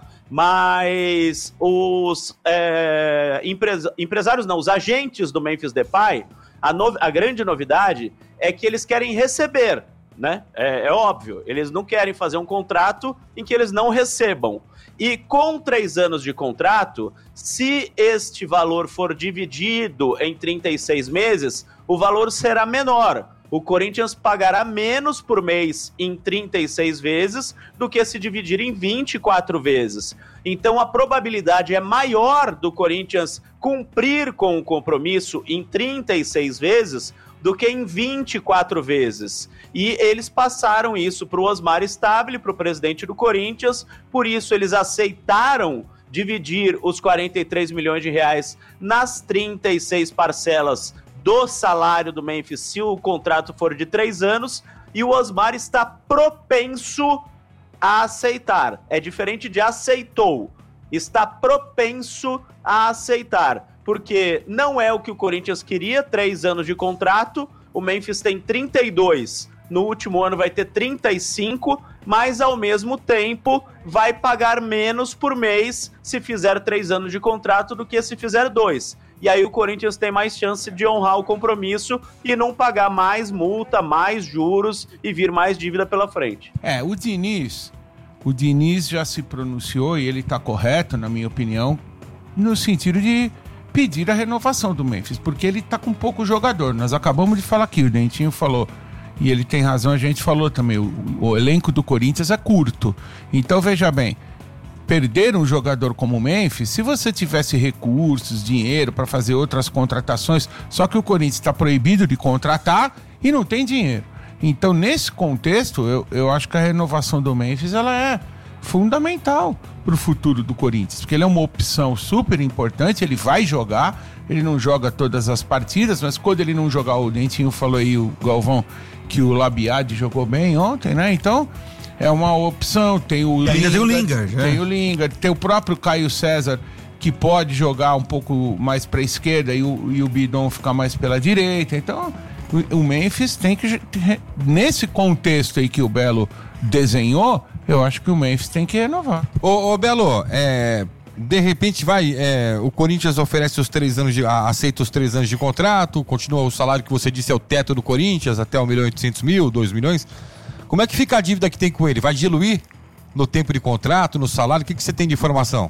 Mas os é, empresa, empresários, não, os agentes do Memphis Depay, a, no, a grande novidade é que eles querem receber, né? É, é óbvio, eles não querem fazer um contrato em que eles não recebam. E com três anos de contrato, se este valor for dividido em trinta e seis meses, o valor será menor. O Corinthians pagará menos por mês em trinta e seis vezes do que se dividir em vinte e quatro vezes. Então a probabilidade é maior do Corinthians cumprir com o compromisso em trinta e seis vezes do que em vinte e quatro vezes. E eles passaram isso para o Osmar Stabile, para o presidente do Corinthians, por isso eles aceitaram dividir os quarenta e três milhões de reais nas trinta e seis parcelas do salário do Memphis, se o contrato for de três anos, e o Osmar está propenso a aceitar. É diferente de aceitou. Está propenso a aceitar, porque não é o que o Corinthians queria, três anos de contrato, o Memphis tem trinta e dois, no último ano vai ter trinta e cinco, mas ao mesmo tempo vai pagar menos por mês se fizer três anos de contrato do que se fizer dois. E aí o Corinthians tem mais chance de honrar o compromisso e não pagar mais multa, mais juros e vir mais dívida pela frente. É, o Diniz, o Diniz já se pronunciou e ele tá correto, na minha opinião, no sentido de pedir a renovação do Memphis, porque ele tá com pouco jogador. Nós acabamos de falar aqui, o Dentinho falou, e ele tem razão, a gente falou também, o, o elenco do Corinthians é curto. Então, veja bem, perder um jogador como o Memphis, se você tivesse recursos, dinheiro para fazer outras contratações, só que o Corinthians está proibido de contratar e não tem dinheiro. Então, nesse contexto, eu, eu acho que a renovação do Memphis ela é fundamental para o futuro do Corinthians, porque ele é uma opção super importante, ele vai jogar, ele não joga todas as partidas, mas quando ele não jogar, o Dentinho falou aí, o Galvão, que o Labiade jogou bem ontem, né? Então, é uma opção, tem o Lingard, tem o Lingard, tem o Lingard, tem o próprio Caio César, que pode jogar um pouco mais para a esquerda e o, e o Bidon ficar mais pela direita. Então, o, o Memphis tem que, nesse contexto aí que o Belo desenhou, eu acho que o Memphis tem que renovar. Ô, ô Belo, é, de repente vai, é, o Corinthians oferece os três anos de, aceita os três anos de contrato, continua o salário que você disse é o teto do Corinthians, até um milhão e oitocentos mil, dois milhões. Como é que fica a dívida que tem com ele? Vai diluir no tempo de contrato, no salário? O que, que você tem de informação?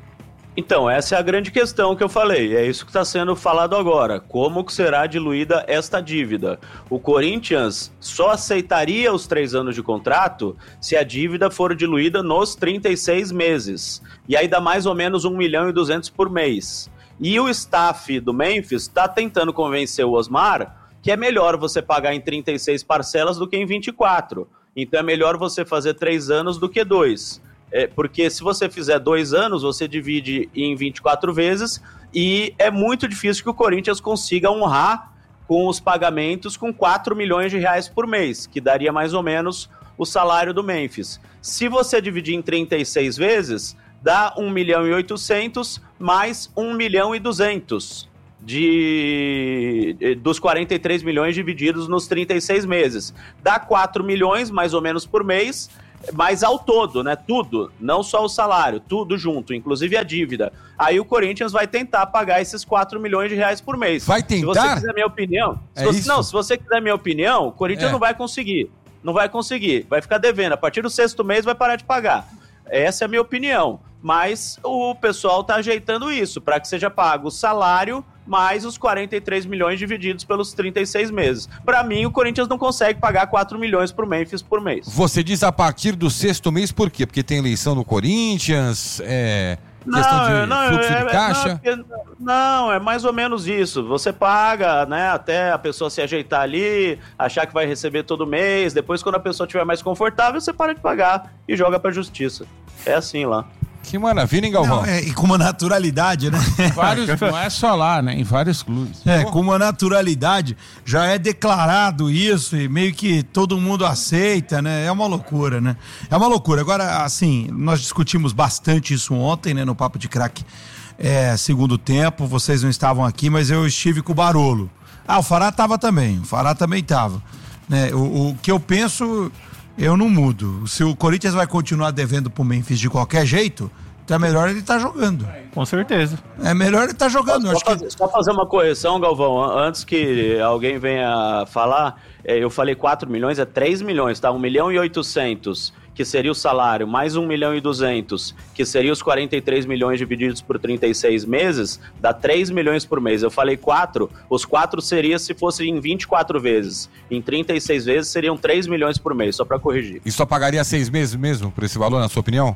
Então, essa é a grande questão que eu falei. É isso que está sendo falado agora. Como que será diluída esta dívida? O Corinthians só aceitaria os três anos de contrato se a dívida for diluída nos trinta e seis meses. E aí dá mais ou menos um milhão e duzentos por mês. E o staff do Memphis está tentando convencer o Osmar que é melhor você pagar em trinta e seis parcelas do que em vinte e quatro. Então é melhor você fazer três anos do que dois. É, porque se você fizer dois anos, você divide em vinte e quatro vezes e é muito difícil que o Corinthians consiga honrar com os pagamentos com quatro milhões de reais por mês, que daria mais ou menos o salário do Memphis. Se você dividir em trinta e seis vezes, dá um milhão e oitocentos mais um milhão e duzentos de, dos quarenta e três milhões divididos nos trinta e seis meses. Dá quatro milhões mais ou menos por mês, mas ao todo, né? Tudo, não só o salário, tudo junto, inclusive a dívida. Aí o Corinthians vai tentar pagar esses quatro milhões de reais por mês. Vai tentar? Se você quiser minha opinião... É se você, isso? não, se você quiser minha opinião, o Corinthians É. não vai conseguir. Não vai conseguir. Vai ficar devendo. A partir do sexto mês vai parar de pagar. Essa é a minha opinião. Mas o pessoal tá ajeitando isso, para que seja pago o salário mais os quarenta e três milhões divididos pelos trinta e seis meses. Para mim, o Corinthians não consegue pagar quatro milhões pro Memphis por mês. Você diz a partir do sexto mês, por quê? Porque tem eleição no Corinthians, é... questão de não, fluxo é, de caixa? Não, porque- não, é mais ou menos isso. Você paga, né, até a pessoa se ajeitar ali, achar que vai receber todo mês. Depois, quando a pessoa estiver mais confortável, você para de pagar e joga pra justiça. É assim lá. Que maravilha, hein, Galvão? Não, é, e com uma naturalidade, né? Vários, não é só lá, né? Em vários clubes. É, com uma naturalidade, já é declarado isso e meio que todo mundo aceita, né? É uma loucura, né? É uma loucura. Agora, assim, nós discutimos bastante isso ontem, né? No Papo de Craque, é, segundo tempo, vocês não estavam aqui, mas eu estive com o Barolo. Ah, o Fará tava também, o Fará também tava. Né? O, o que eu penso, eu não mudo. Se o Corinthians vai continuar devendo pro Memphis de qualquer jeito, então é melhor ele estar jogando. Com certeza. É melhor ele estar jogando. Só, Acho que... fazer, só fazer uma correção, Galvão, an- antes que alguém venha falar, é, eu falei quatro milhões, é três milhões, tá? um milhão e oitocentos, que seria o salário, mais um milhão e duzentos, que seria os quarenta e três milhões divididos por trinta e seis meses, dá três milhões por mês. Eu falei quatro, os quatro seria se fosse em vinte e quatro vezes. Em trinta e seis vezes seriam três milhões por mês, só pra corrigir. E só pagaria seis meses mesmo por esse valor, na sua opinião?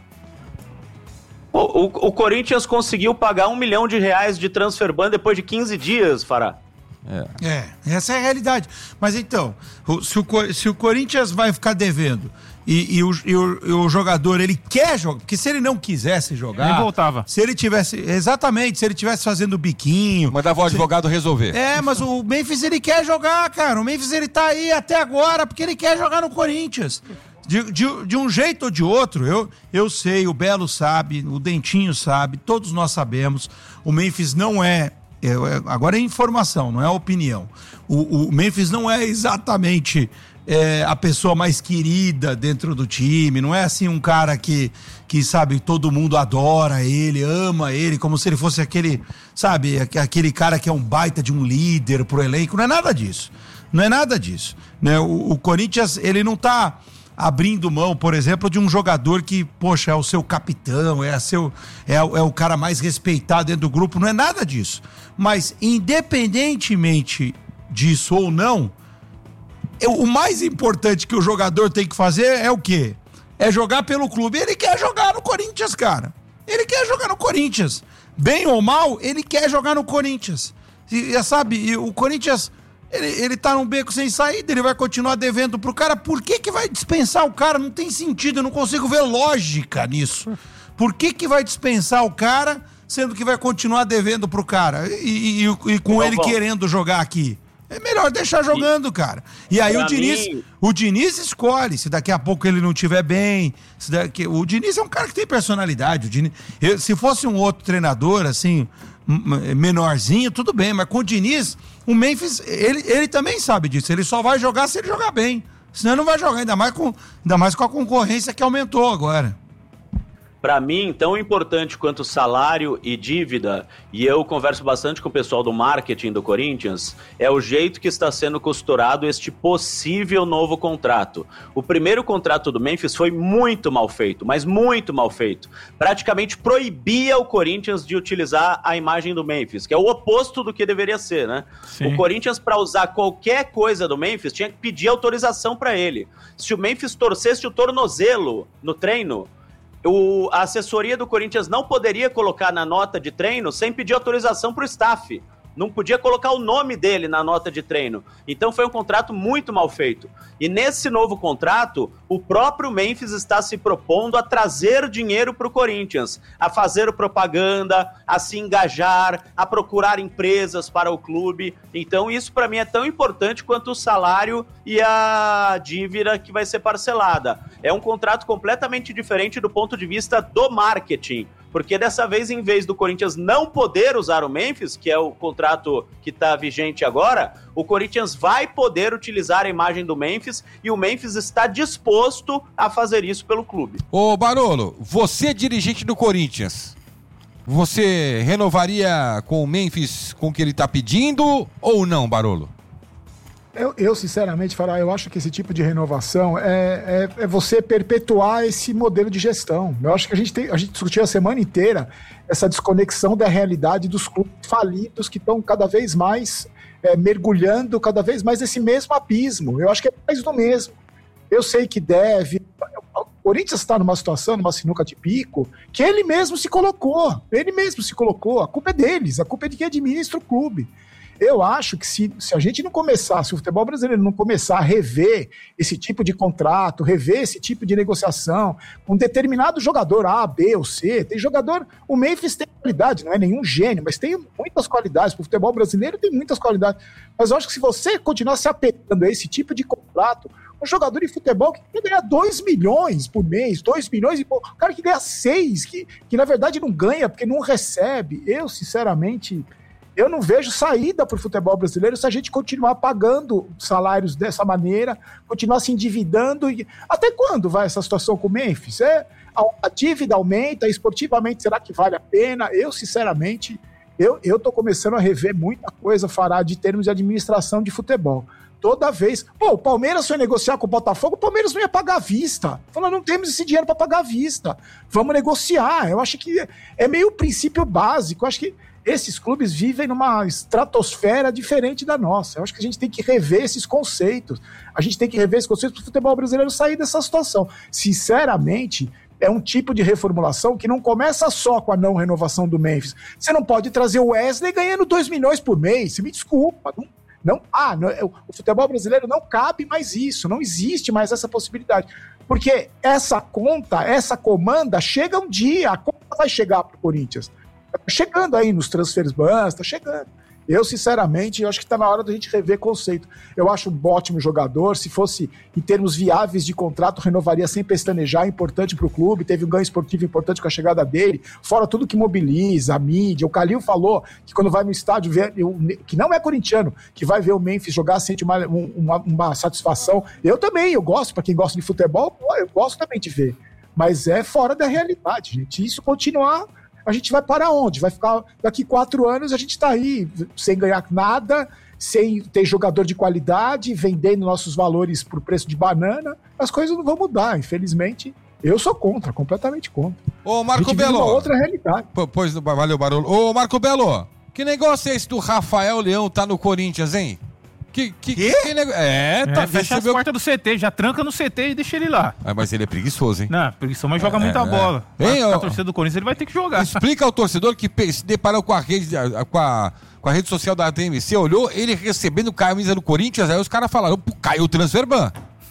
O, o, o Corinthians conseguiu pagar um milhão de reais de transfer ban depois de quinze dias, Fará. É, essa é a realidade. Mas então, o- se o, Co- se o Corinthians vai ficar devendo e, e o, e o- e o jogador, ele quer jogar, porque se ele não quisesse jogar... Nem voltava. Se ele tivesse, exatamente, se ele tivesse fazendo biquinho... Mandava o se- advogado resolver. É, mas o Memphis, ele quer jogar, cara. O Memphis, ele tá aí até agora porque ele quer jogar no Corinthians. De, de, de um jeito ou de outro, eu, eu sei, o Belo sabe, o Dentinho sabe, todos nós sabemos, o Memphis não é, é, é- agora é informação, não é opinião. O, o Memphis não é exatamente é, a pessoa mais querida dentro do time, não é assim um cara que, que, sabe, todo mundo adora ele, ama ele, como se ele fosse aquele, sabe, aque- aquele cara que é um baita de um líder pro elenco, não é nada disso, não é nada disso, né? O, o Corinthians, ele não tá abrindo mão, por exemplo, de um jogador que, poxa, é o seu capitão, é, a seu, é, o- é o cara mais respeitado dentro do grupo, não é nada disso. Mas, independentemente disso ou não, eu- o mais importante que o jogador tem que fazer é o quê? É jogar pelo clube. Ele quer jogar no Corinthians, cara. Ele quer jogar no Corinthians. Bem ou mal, ele quer jogar no Corinthians. E, e, sabe, e o Corinthians... Ele, ele tá num beco sem saída, ele vai continuar devendo pro cara. Por que que vai dispensar o cara? Não tem sentido, eu não consigo ver lógica nisso. Por que que vai dispensar o cara, sendo que vai continuar devendo pro cara? E, e- e com Não, ele bom. querendo jogar aqui. É melhor deixar jogando, cara. E aí Pra o Diniz, mim- o Diniz escolhe, se daqui a pouco ele não estiver bem. Se daqui, o Diniz é um cara que tem personalidade. O Diniz, eu- se fosse um outro treinador, assim, m- menorzinho, tudo bem. Mas com o Diniz, o Memphis, ele, ele também sabe disso. Ele só vai jogar se ele jogar bem. Senão ele não vai jogar, ainda mais com, ainda mais com a concorrência que aumentou agora. Para mim, tão importante quanto salário e dívida, e eu converso bastante com o pessoal do marketing do Corinthians, é o jeito que está sendo costurado este possível novo contrato. O primeiro contrato do Memphis foi muito mal feito, mas muito mal feito. Praticamente proibia o Corinthians de utilizar a imagem do Memphis, que é o oposto do que deveria ser, né? Sim. O Corinthians, para usar qualquer coisa do Memphis, tinha que pedir autorização para ele. Se o Memphis torcesse o tornozelo no treino, O, a assessoria do Corinthians não poderia colocar na nota de treino sem pedir autorização para o staff. não podia colocar o nome dele na nota de treino. Então foi um contrato muito mal feito. E nesse novo contrato, o próprio Memphis está se propondo a trazer dinheiro para o Corinthians, a fazer propaganda, a se engajar, a procurar empresas para o clube. Então isso para mim é tão importante quanto o salário e a dívida que vai ser parcelada. É um contrato completamente diferente do ponto de vista do marketing, porque dessa vez, em vez do Corinthians não poder usar o Memphis, que é o contrato que está vigente agora, o Corinthians vai poder utilizar a imagem do Memphis e o Memphis está disposto a fazer isso pelo clube. Ô Barolo, você é dirigente do Corinthians, você renovaria com o Memphis com o que ele está pedindo ou não, Barolo? Eu, eu, sinceramente, Fará, eu acho que esse tipo de renovação é, é, é você perpetuar esse modelo de gestão. Eu acho que a gente, tem, a gente discutiu a semana inteira essa desconexão da realidade dos clubes falidos que estão cada vez mais é, mergulhando, cada vez mais nesse mesmo abismo. Eu acho que é mais do mesmo. Eu sei que deve... O Corinthians está numa situação, numa sinuca de bico, que ele mesmo se colocou. Ele mesmo se colocou. A culpa é deles, a culpa é de quem administra o clube. Eu acho que se, se a gente não começar, se o futebol brasileiro não começar a rever esse tipo de contrato, rever esse tipo de negociação, um determinado jogador A, B ou C, tem jogador, o Memphis tem qualidade, não é nenhum gênio, mas tem muitas qualidades, o futebol brasileiro tem muitas qualidades, mas eu acho que se você continuar se apegando a esse tipo de contrato, um jogador de futebol que quer ganhar dois milhões por mês, dois milhões e pouco, o cara que ganha seis, que, que na verdade não ganha porque não recebe, eu sinceramente... Eu não vejo saída para o futebol brasileiro se a gente continuar pagando salários dessa maneira, continuar se endividando. E... Até quando vai essa situação com o Memphis? É, a, a dívida aumenta, esportivamente, será que vale a pena? Eu, sinceramente, eu estou começando a rever muita coisa, Fará, de termos de administração de futebol. Toda vez... Pô, o Palmeiras foi negociar com o Botafogo, o Palmeiras não ia pagar à vista. Falou, não temos esse dinheiro para pagar à vista. Vamos negociar. Eu acho que é meio o princípio básico. Eu acho que esses clubes vivem numa estratosfera diferente da nossa. Eu acho que a gente tem que rever esses conceitos. A gente tem que rever esses conceitos para o futebol brasileiro sair dessa situação. Sinceramente, é um tipo de reformulação que não começa só com a não renovação do Memphis. Você não pode trazer o Wesley ganhando dois milhões por mês. Você me desculpa. Não, não, ah, não, o futebol brasileiro não cabe mais isso. Não existe mais essa possibilidade. Porque essa conta, essa comanda, chega um dia. A conta vai chegar para o Corinthians. Tá chegando aí nos transfers bans, tá chegando. Eu, sinceramente, eu acho que está na hora da gente rever conceito. Eu acho um ótimo jogador. Se fosse em termos viáveis de contrato, renovaria sem pestanejar, importante para o clube. Teve um ganho esportivo importante com a chegada dele. Fora tudo que mobiliza, a mídia. O Calil falou que quando vai no estádio, ver, eu, que não é corintiano, que vai ver o Memphis jogar, sente uma, uma, uma satisfação. Eu também, eu gosto. Para quem gosta de futebol, eu gosto também de ver. Mas é fora da realidade, gente. Isso continuar... A gente vai para onde? Vai ficar daqui quatro anos, a gente está aí sem ganhar nada, sem ter jogador de qualidade, vendendo nossos valores por preço de banana. As coisas não vão mudar, infelizmente. Eu sou contra, completamente contra. Ô, Marco a gente vive Belo. uma outra realidade. P- pois, valeu, Barolo. Ô, Marco Belo, que negócio é esse do Rafael Leão tá no Corinthians, hein? Que, que, Quê? que nego... É, tá. É, fecha as recebeu... portas do C T, já tranca no C T e deixa ele lá. Ah, mas ele é preguiçoso, hein? Não, preguiça, mas joga É, muita é. bola. Hein, A ó. torcida do Corinthians ele vai ter que jogar. Explica ao torcedor que pe- se deparou com a rede, com a, com a rede social da T M C, olhou ele recebendo camisa do Corinthians, aí os caras falaram, pô, caiu o transfer ban.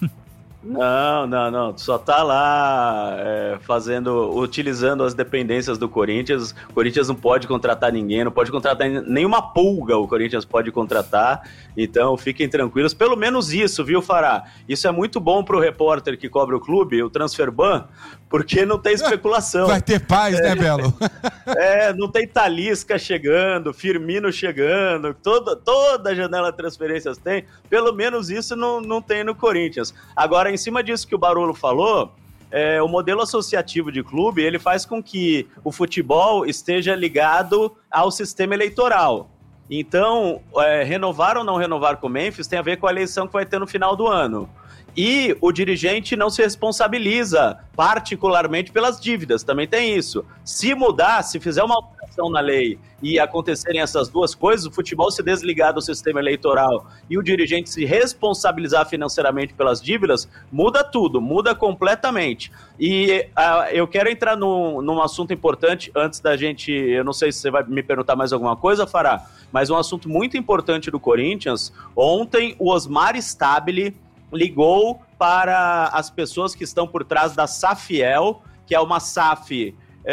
Não, não, não. Só tá lá é, fazendo, utilizando as dependências do Corinthians. O Corinthians não pode contratar ninguém, não pode contratar nenhuma pulga. O Corinthians pode contratar. Então fiquem tranquilos. Pelo menos isso, viu, Fará? Isso é muito bom pro repórter que cobre o clube, o transfer ban, porque não tem especulação. Vai ter paz, é. né, Belo? É, não tem Talisca chegando, Firmino chegando, toda, toda a janela de transferências tem. Pelo menos isso não, não tem no Corinthians. Agora, em cima disso que o Barolo falou, é, o modelo associativo de clube, ele faz com que o futebol esteja ligado ao sistema eleitoral. Então, é, renovar ou não renovar com o Memphis tem a ver com a eleição que vai ter no final do ano. E o dirigente não se responsabiliza particularmente pelas dívidas, também tem isso. Se mudar, se fizer uma alteração alteração na lei e acontecerem essas duas coisas, o futebol se desligar do sistema eleitoral e o dirigente se responsabilizar financeiramente pelas dívidas, muda tudo, muda completamente. E uh, eu quero entrar num, num assunto importante antes da gente, eu não sei se você vai me perguntar mais alguma coisa, Fará, mas um assunto muito importante do Corinthians. Ontem o Osmar Stabile ligou para as pessoas que estão por trás da Safiel, que é uma S A F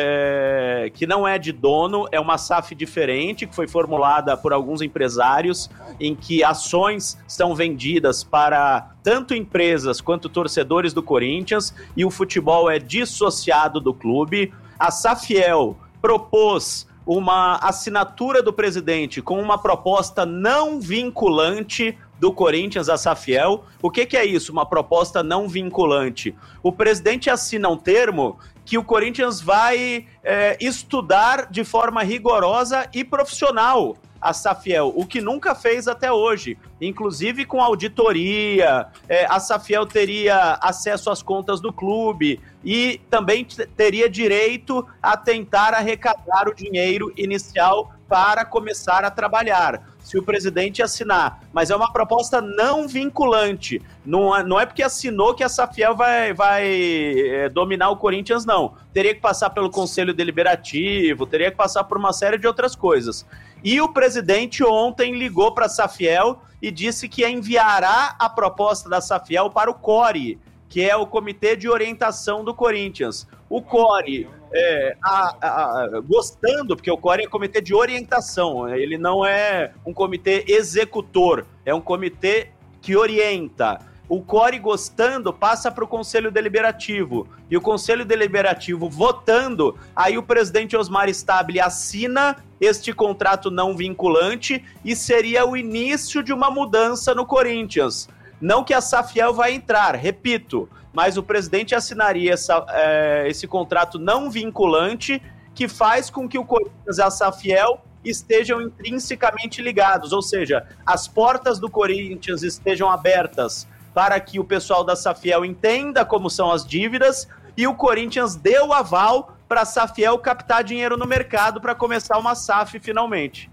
é, que não é de dono, é uma S A F diferente, que foi formulada por alguns empresários, em que ações são vendidas para tanto empresas quanto torcedores do Corinthians, e o futebol é dissociado do clube. A Safiel propôs uma assinatura do presidente com uma proposta não vinculante do Corinthians à Safiel. O que, que é isso, uma proposta não vinculante? O presidente assina um termo que o Corinthians vai é, estudar de forma rigorosa e profissional a Safiel, o que nunca fez até hoje, inclusive com auditoria. É, a Safiel teria acesso às contas do clube e também t- teria direito a tentar arrecadar o dinheiro inicial para começar a trabalhar, se o presidente assinar. Mas é uma proposta não vinculante. Não é, não é porque assinou que a Safiel vai, vai é, dominar o Corinthians, não. Teria que passar pelo Conselho Deliberativo, teria que passar por uma série de outras coisas. E o presidente ontem ligou para a Safiel e disse que enviará a proposta da Safiel para o C O R E, que é o Comitê de Orientação do Corinthians. O C O R E, é, a, a, a, gostando, porque o C O R E é Comitê de Orientação, ele não é um comitê executor, é um comitê que orienta. O C O R E gostando passa para o Conselho Deliberativo, e o Conselho Deliberativo votando, aí o presidente Osmar Stabile assina este contrato não vinculante e seria o início de uma mudança no Corinthians. Não que a Safiel vai entrar, repito, mas o presidente assinaria essa, é, esse contrato não vinculante que faz com que o Corinthians e a Safiel estejam intrinsecamente ligados, ou seja, as portas do Corinthians estejam abertas para que o pessoal da Safiel entenda como são as dívidas e o Corinthians dê o aval para a Safiel captar dinheiro no mercado para começar uma S A F finalmente.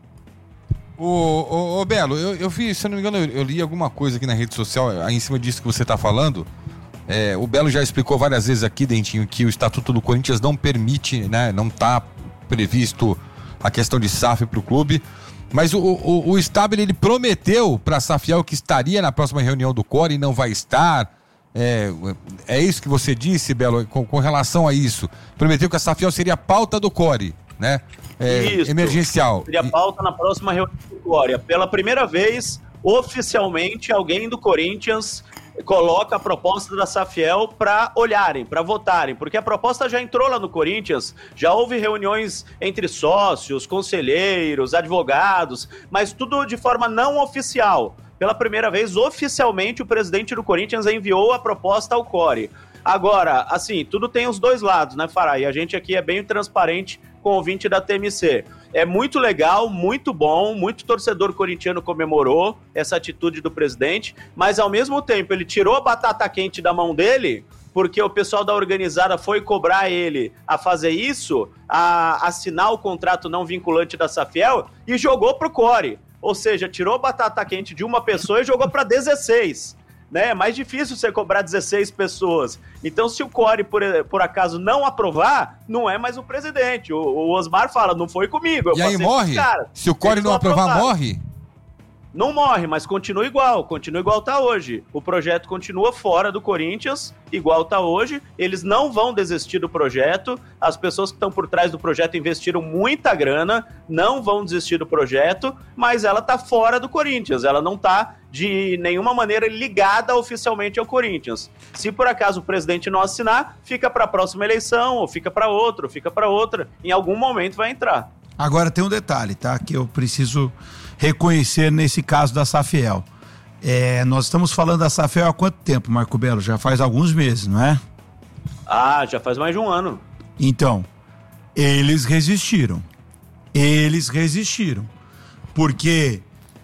Ô, ô, ô Belo, eu, eu vi, se eu não me engano, eu, eu li alguma coisa aqui na rede social, aí em cima disso que você está falando. É, o Belo já explicou várias vezes aqui, Dentinho, que o Estatuto do Corinthians não permite, né, não está previsto a questão de S A F para o clube. Mas o, o, o Stabile, ele prometeu para a Safiel que estaria na próxima reunião do C O R E e não vai estar. É, é isso que você disse, Belo, com, com relação a isso. Prometeu que a Safiel seria a pauta do C O R E, né? É, isso, emergencial. Seria a pauta na próxima reunião do C O R E. Pela primeira vez, oficialmente, alguém do Corinthians coloca a proposta da Safiel para olharem, para votarem, porque a proposta já entrou lá no Corinthians, já houve reuniões entre sócios, conselheiros, advogados, mas tudo de forma não oficial. Pela primeira vez, oficialmente, o presidente do Corinthians enviou a proposta ao C O R E. Agora, assim, tudo tem os dois lados, né, Fará? E a gente aqui é bem transparente com o ouvinte da T M C. É muito legal, muito bom, muito torcedor corintiano comemorou essa atitude do presidente, mas ao mesmo tempo ele tirou a batata quente da mão dele, porque o pessoal da organizada foi cobrar ele a fazer isso, a assinar o contrato não vinculante da Safiel e jogou pro C O R E. Ou seja, tirou a batata quente de uma pessoa e jogou para dezesseis. Né? É mais difícil você cobrar dezesseis pessoas. Então, se o C O R E, por, por acaso, não aprovar, não é mais o presidente. O, o Osmar fala, não foi comigo. Eu e aí morre? Se o C O R E não aprovar, aprovar, morre? Não morre, mas continua igual. Continua igual tá hoje. O projeto continua fora do Corinthians, igual tá hoje. Eles não vão desistir do projeto. As pessoas que estão por trás do projeto investiram muita grana, não vão desistir do projeto, mas ela tá fora do Corinthians. Ela não tá de nenhuma maneira ligada oficialmente ao Corinthians. Se por acaso o presidente não assinar, fica para a próxima eleição, ou fica para outra, ou fica para outra. Em algum momento vai entrar. Agora tem um detalhe, tá? Que eu preciso reconhecer nesse caso da Safiel. É, nós estamos falando da Safiel há quanto tempo, Marco Belo? Já faz alguns meses, não é? Ah, já faz mais de um ano. Então, eles resistiram. Eles resistiram. Porque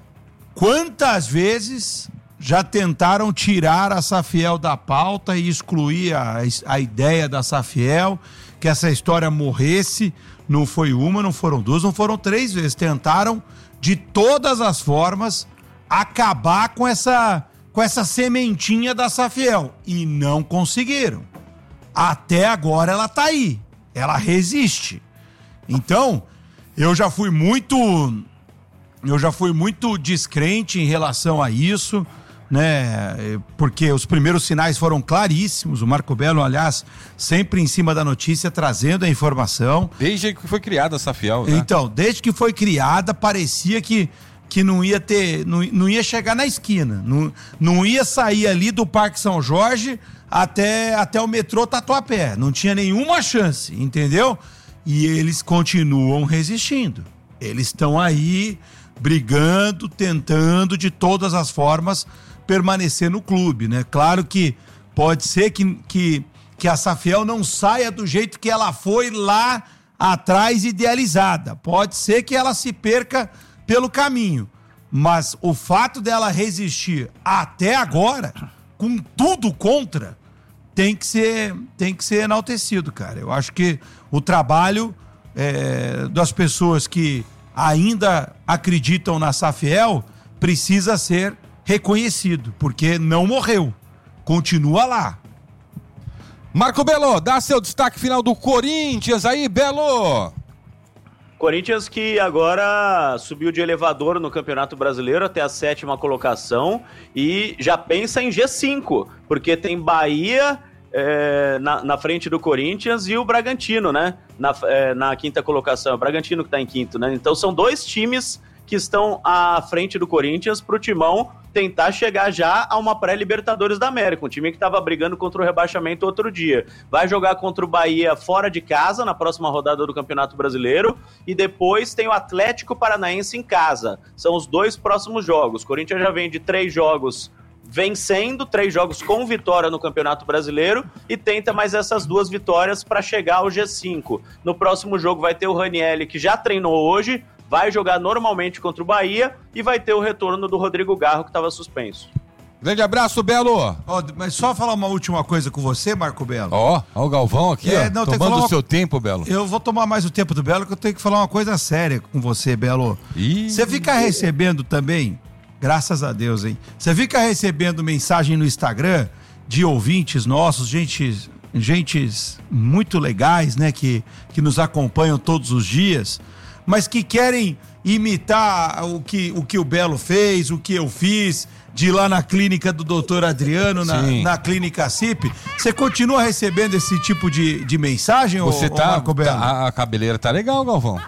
quantas vezes já tentaram tirar a Safiel da pauta e excluir a, a ideia da Safiel, que essa história morresse. Não foi uma, não foram duas, não foram três vezes. Tentaram, de todas as formas, acabar com essa, com essa sementinha da Safiel. E não conseguiram. Até agora ela tá aí. Ela resiste. Então, eu já fui muito... Eu já fui muito descrente em relação a isso, né? Porque os primeiros sinais foram claríssimos. O Marco Belo, aliás, sempre em cima da notícia, trazendo a informação. Desde que foi criada a Safiel, né? Então, desde que foi criada, parecia que, que não ia ter, não, não ia chegar na esquina, não, não ia sair ali do Parque São Jorge até, até o metrô Tatuapé. Não tinha nenhuma chance, entendeu? E eles continuam resistindo. Eles estão aí brigando, tentando de todas as formas permanecer no clube, né? Claro que pode ser que, que, que a Safiel não saia do jeito que ela foi lá atrás idealizada. Pode ser que ela se perca pelo caminho. Mas o fato dela resistir até agora, com tudo contra, tem que ser, tem que ser enaltecido, cara. Eu acho que o trabalho é, das pessoas que ainda acreditam na Safiel precisa ser reconhecido, porque não morreu, continua lá. Marco Belo, dá seu destaque final do Corinthians aí, Belo. Corinthians que agora subiu de elevador no Campeonato Brasileiro até a sétima colocação e já pensa em G cinco, porque tem Bahia é, na, na frente do Corinthians e o Bragantino, né? Na, é, na quinta colocação, o Bragantino que está em quinto, né? Então são dois times que estão à frente do Corinthians para o Timão tentar chegar já a uma pré-Libertadores da América, um time que estava brigando contra o rebaixamento outro dia. Vai jogar contra o Bahia fora de casa na próxima rodada do Campeonato Brasileiro e depois tem o Atlético Paranaense em casa. São os dois próximos jogos. O Corinthians já vem de três jogos vencendo, três jogos com vitória no Campeonato Brasileiro e tenta mais essas duas vitórias para chegar ao G cinco. No próximo jogo vai ter o Ranieri, que já treinou hoje, vai jogar normalmente contra o Bahia e vai ter o retorno do Rodrigo Garro, que estava suspenso. Grande abraço, Belo. Oh, mas só falar uma última coisa com você, Marco Belo. Ó, ó o Galvão aqui, É, ó, não, tem que tomando falar o uma- seu tempo, Belo. Eu vou tomar mais o tempo do Belo, que eu tenho que falar uma coisa séria com você, Belo. Ih. Você fica recebendo também, graças a Deus, hein? Você fica recebendo mensagem no Instagram de ouvintes nossos, gente, gentes muito legais, né? Que, que nos acompanham todos os dias, mas que querem imitar o que, o que o Belo fez, o que eu fiz, de ir lá na clínica do doutor Adriano, na, Sim. na clínica C I P. Você continua recebendo esse tipo de, de mensagem, Você ô, tá, ô Marco Belo? tá- a, a cabeleira tá legal, Galvão.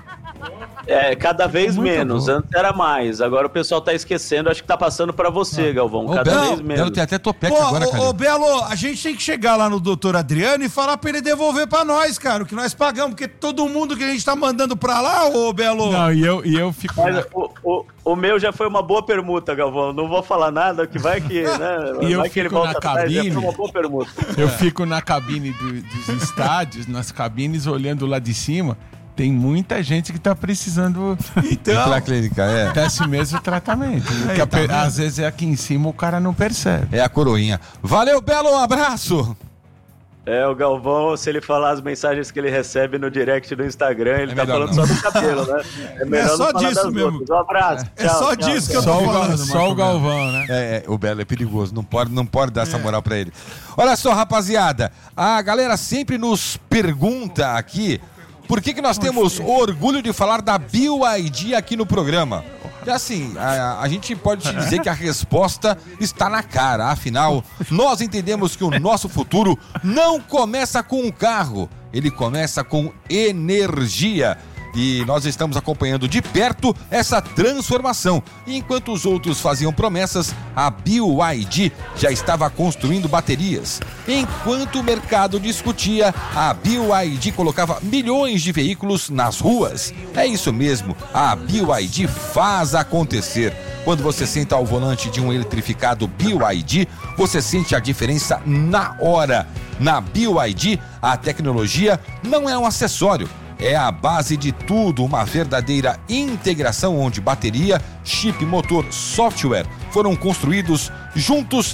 É, cada vez Muito menos, bom. antes era mais, agora o pessoal tá esquecendo, acho que tá passando para você, Galvão, Ô, cada Belo, vez menos. Belo tem até topeca Pô, agora, ô, cara. ô, Belo, a gente tem que chegar lá no doutor Adriano e falar pra ele devolver pra nós, cara, o que nós pagamos, porque todo mundo que a gente tá mandando pra lá, ô Belo... Não, e eu, e eu fico. Mas o, o, o meu já foi uma boa permuta, Galvão. Não vou falar nada, que vai que, né? E eu vai que ele fico volta na atrás, já cabine. foi uma boa permuta. Eu fico na cabine do- dos estádios, nas cabines, olhando lá de cima. Tem muita gente que tá precisando Então, Pra clínica, é. desse mesmo tratamento. Aí, Que a tá pe- vendo? às vezes é aqui em cima, o cara não percebe. É a coroinha. Valeu, Belo, um abraço. É, o Galvão, se ele falar as mensagens que ele recebe no direct do Instagram, ele É tá melhor falando não. só do cabelo, né? É melhor só não falar disso das mesmo. outras. Um abraço. É tchau, só tchau, disso que tchau. eu tô Só o, falando, Ga- só Marco o Galvão, né? É, é, o Belo é perigoso, não pode, não pode dar essa moral pra ele. Olha só, rapaziada, a galera sempre nos pergunta aqui por que que nós temos orgulho de falar da B Y D aqui no programa. E assim, a, a gente pode te dizer que a resposta está na cara. Afinal, nós entendemos que o nosso futuro não começa com um carro, ele começa com energia. E nós estamos acompanhando de perto essa transformação. E enquanto os outros faziam promessas, a B Y D já estava construindo baterias. Enquanto o mercado discutia, a B Y D colocava milhões de veículos nas ruas. É isso mesmo, a B Y D faz acontecer. Quando você senta ao volante de um eletrificado B Y D, você sente a diferença na hora. Na B Y D, a tecnologia não é um acessório. É a base de tudo, uma verdadeira integração onde bateria, chip, motor, software foram construídos juntos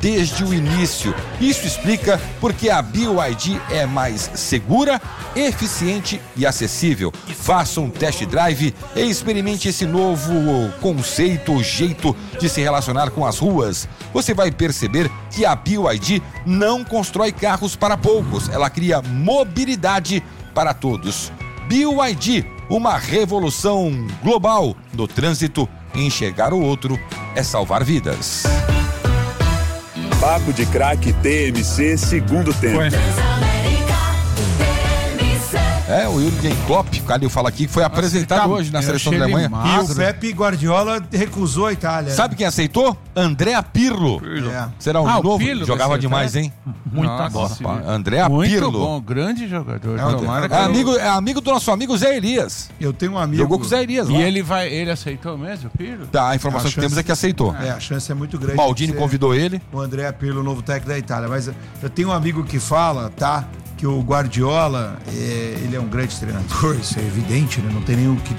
desde o início. Isso explica porque a B Y D é mais segura, eficiente e acessível. Faça um test drive e experimente esse novo conceito, jeito de se relacionar com as ruas. Você vai perceber que a B Y D não constrói carros para poucos, ela cria mobilidade para todos. B Y D, uma revolução global no trânsito. Enxergar o outro é salvar vidas. Papo de Craque T M C, segundo tempo. Foi. É, o Jürgen Klopp, o Calil fala aqui, que foi apresentado tá- hoje na eu seleção da achei ele Alemanha. E magro. o Pepe Guardiola recusou a Itália. Sabe quem aceitou? Andrea Pirlo. É. Será um Ah, o novo? Pirlo Jogava vai ser, demais, tá? hein? Muita Nossa bola. senhora. Andrea Muito Pirlo. bom, grande jogador. É, Tomara que É ele- amigo, é amigo do nosso amigo Zé Elias. Eu tenho um amigo. Jogou com o Zé Elias lá. E ele vai, ele aceitou mesmo, o Pirlo? Tá, a informação A que temos chance- é que aceitou. É, a chance é muito grande. Maldini de ser convidou ele. O André Pirlo, o novo técnico da Itália. Mas eu tenho um amigo que fala, tá? Que o Guardiola, é, ele é um grande treinador, isso é evidente, né? Não tem nem o que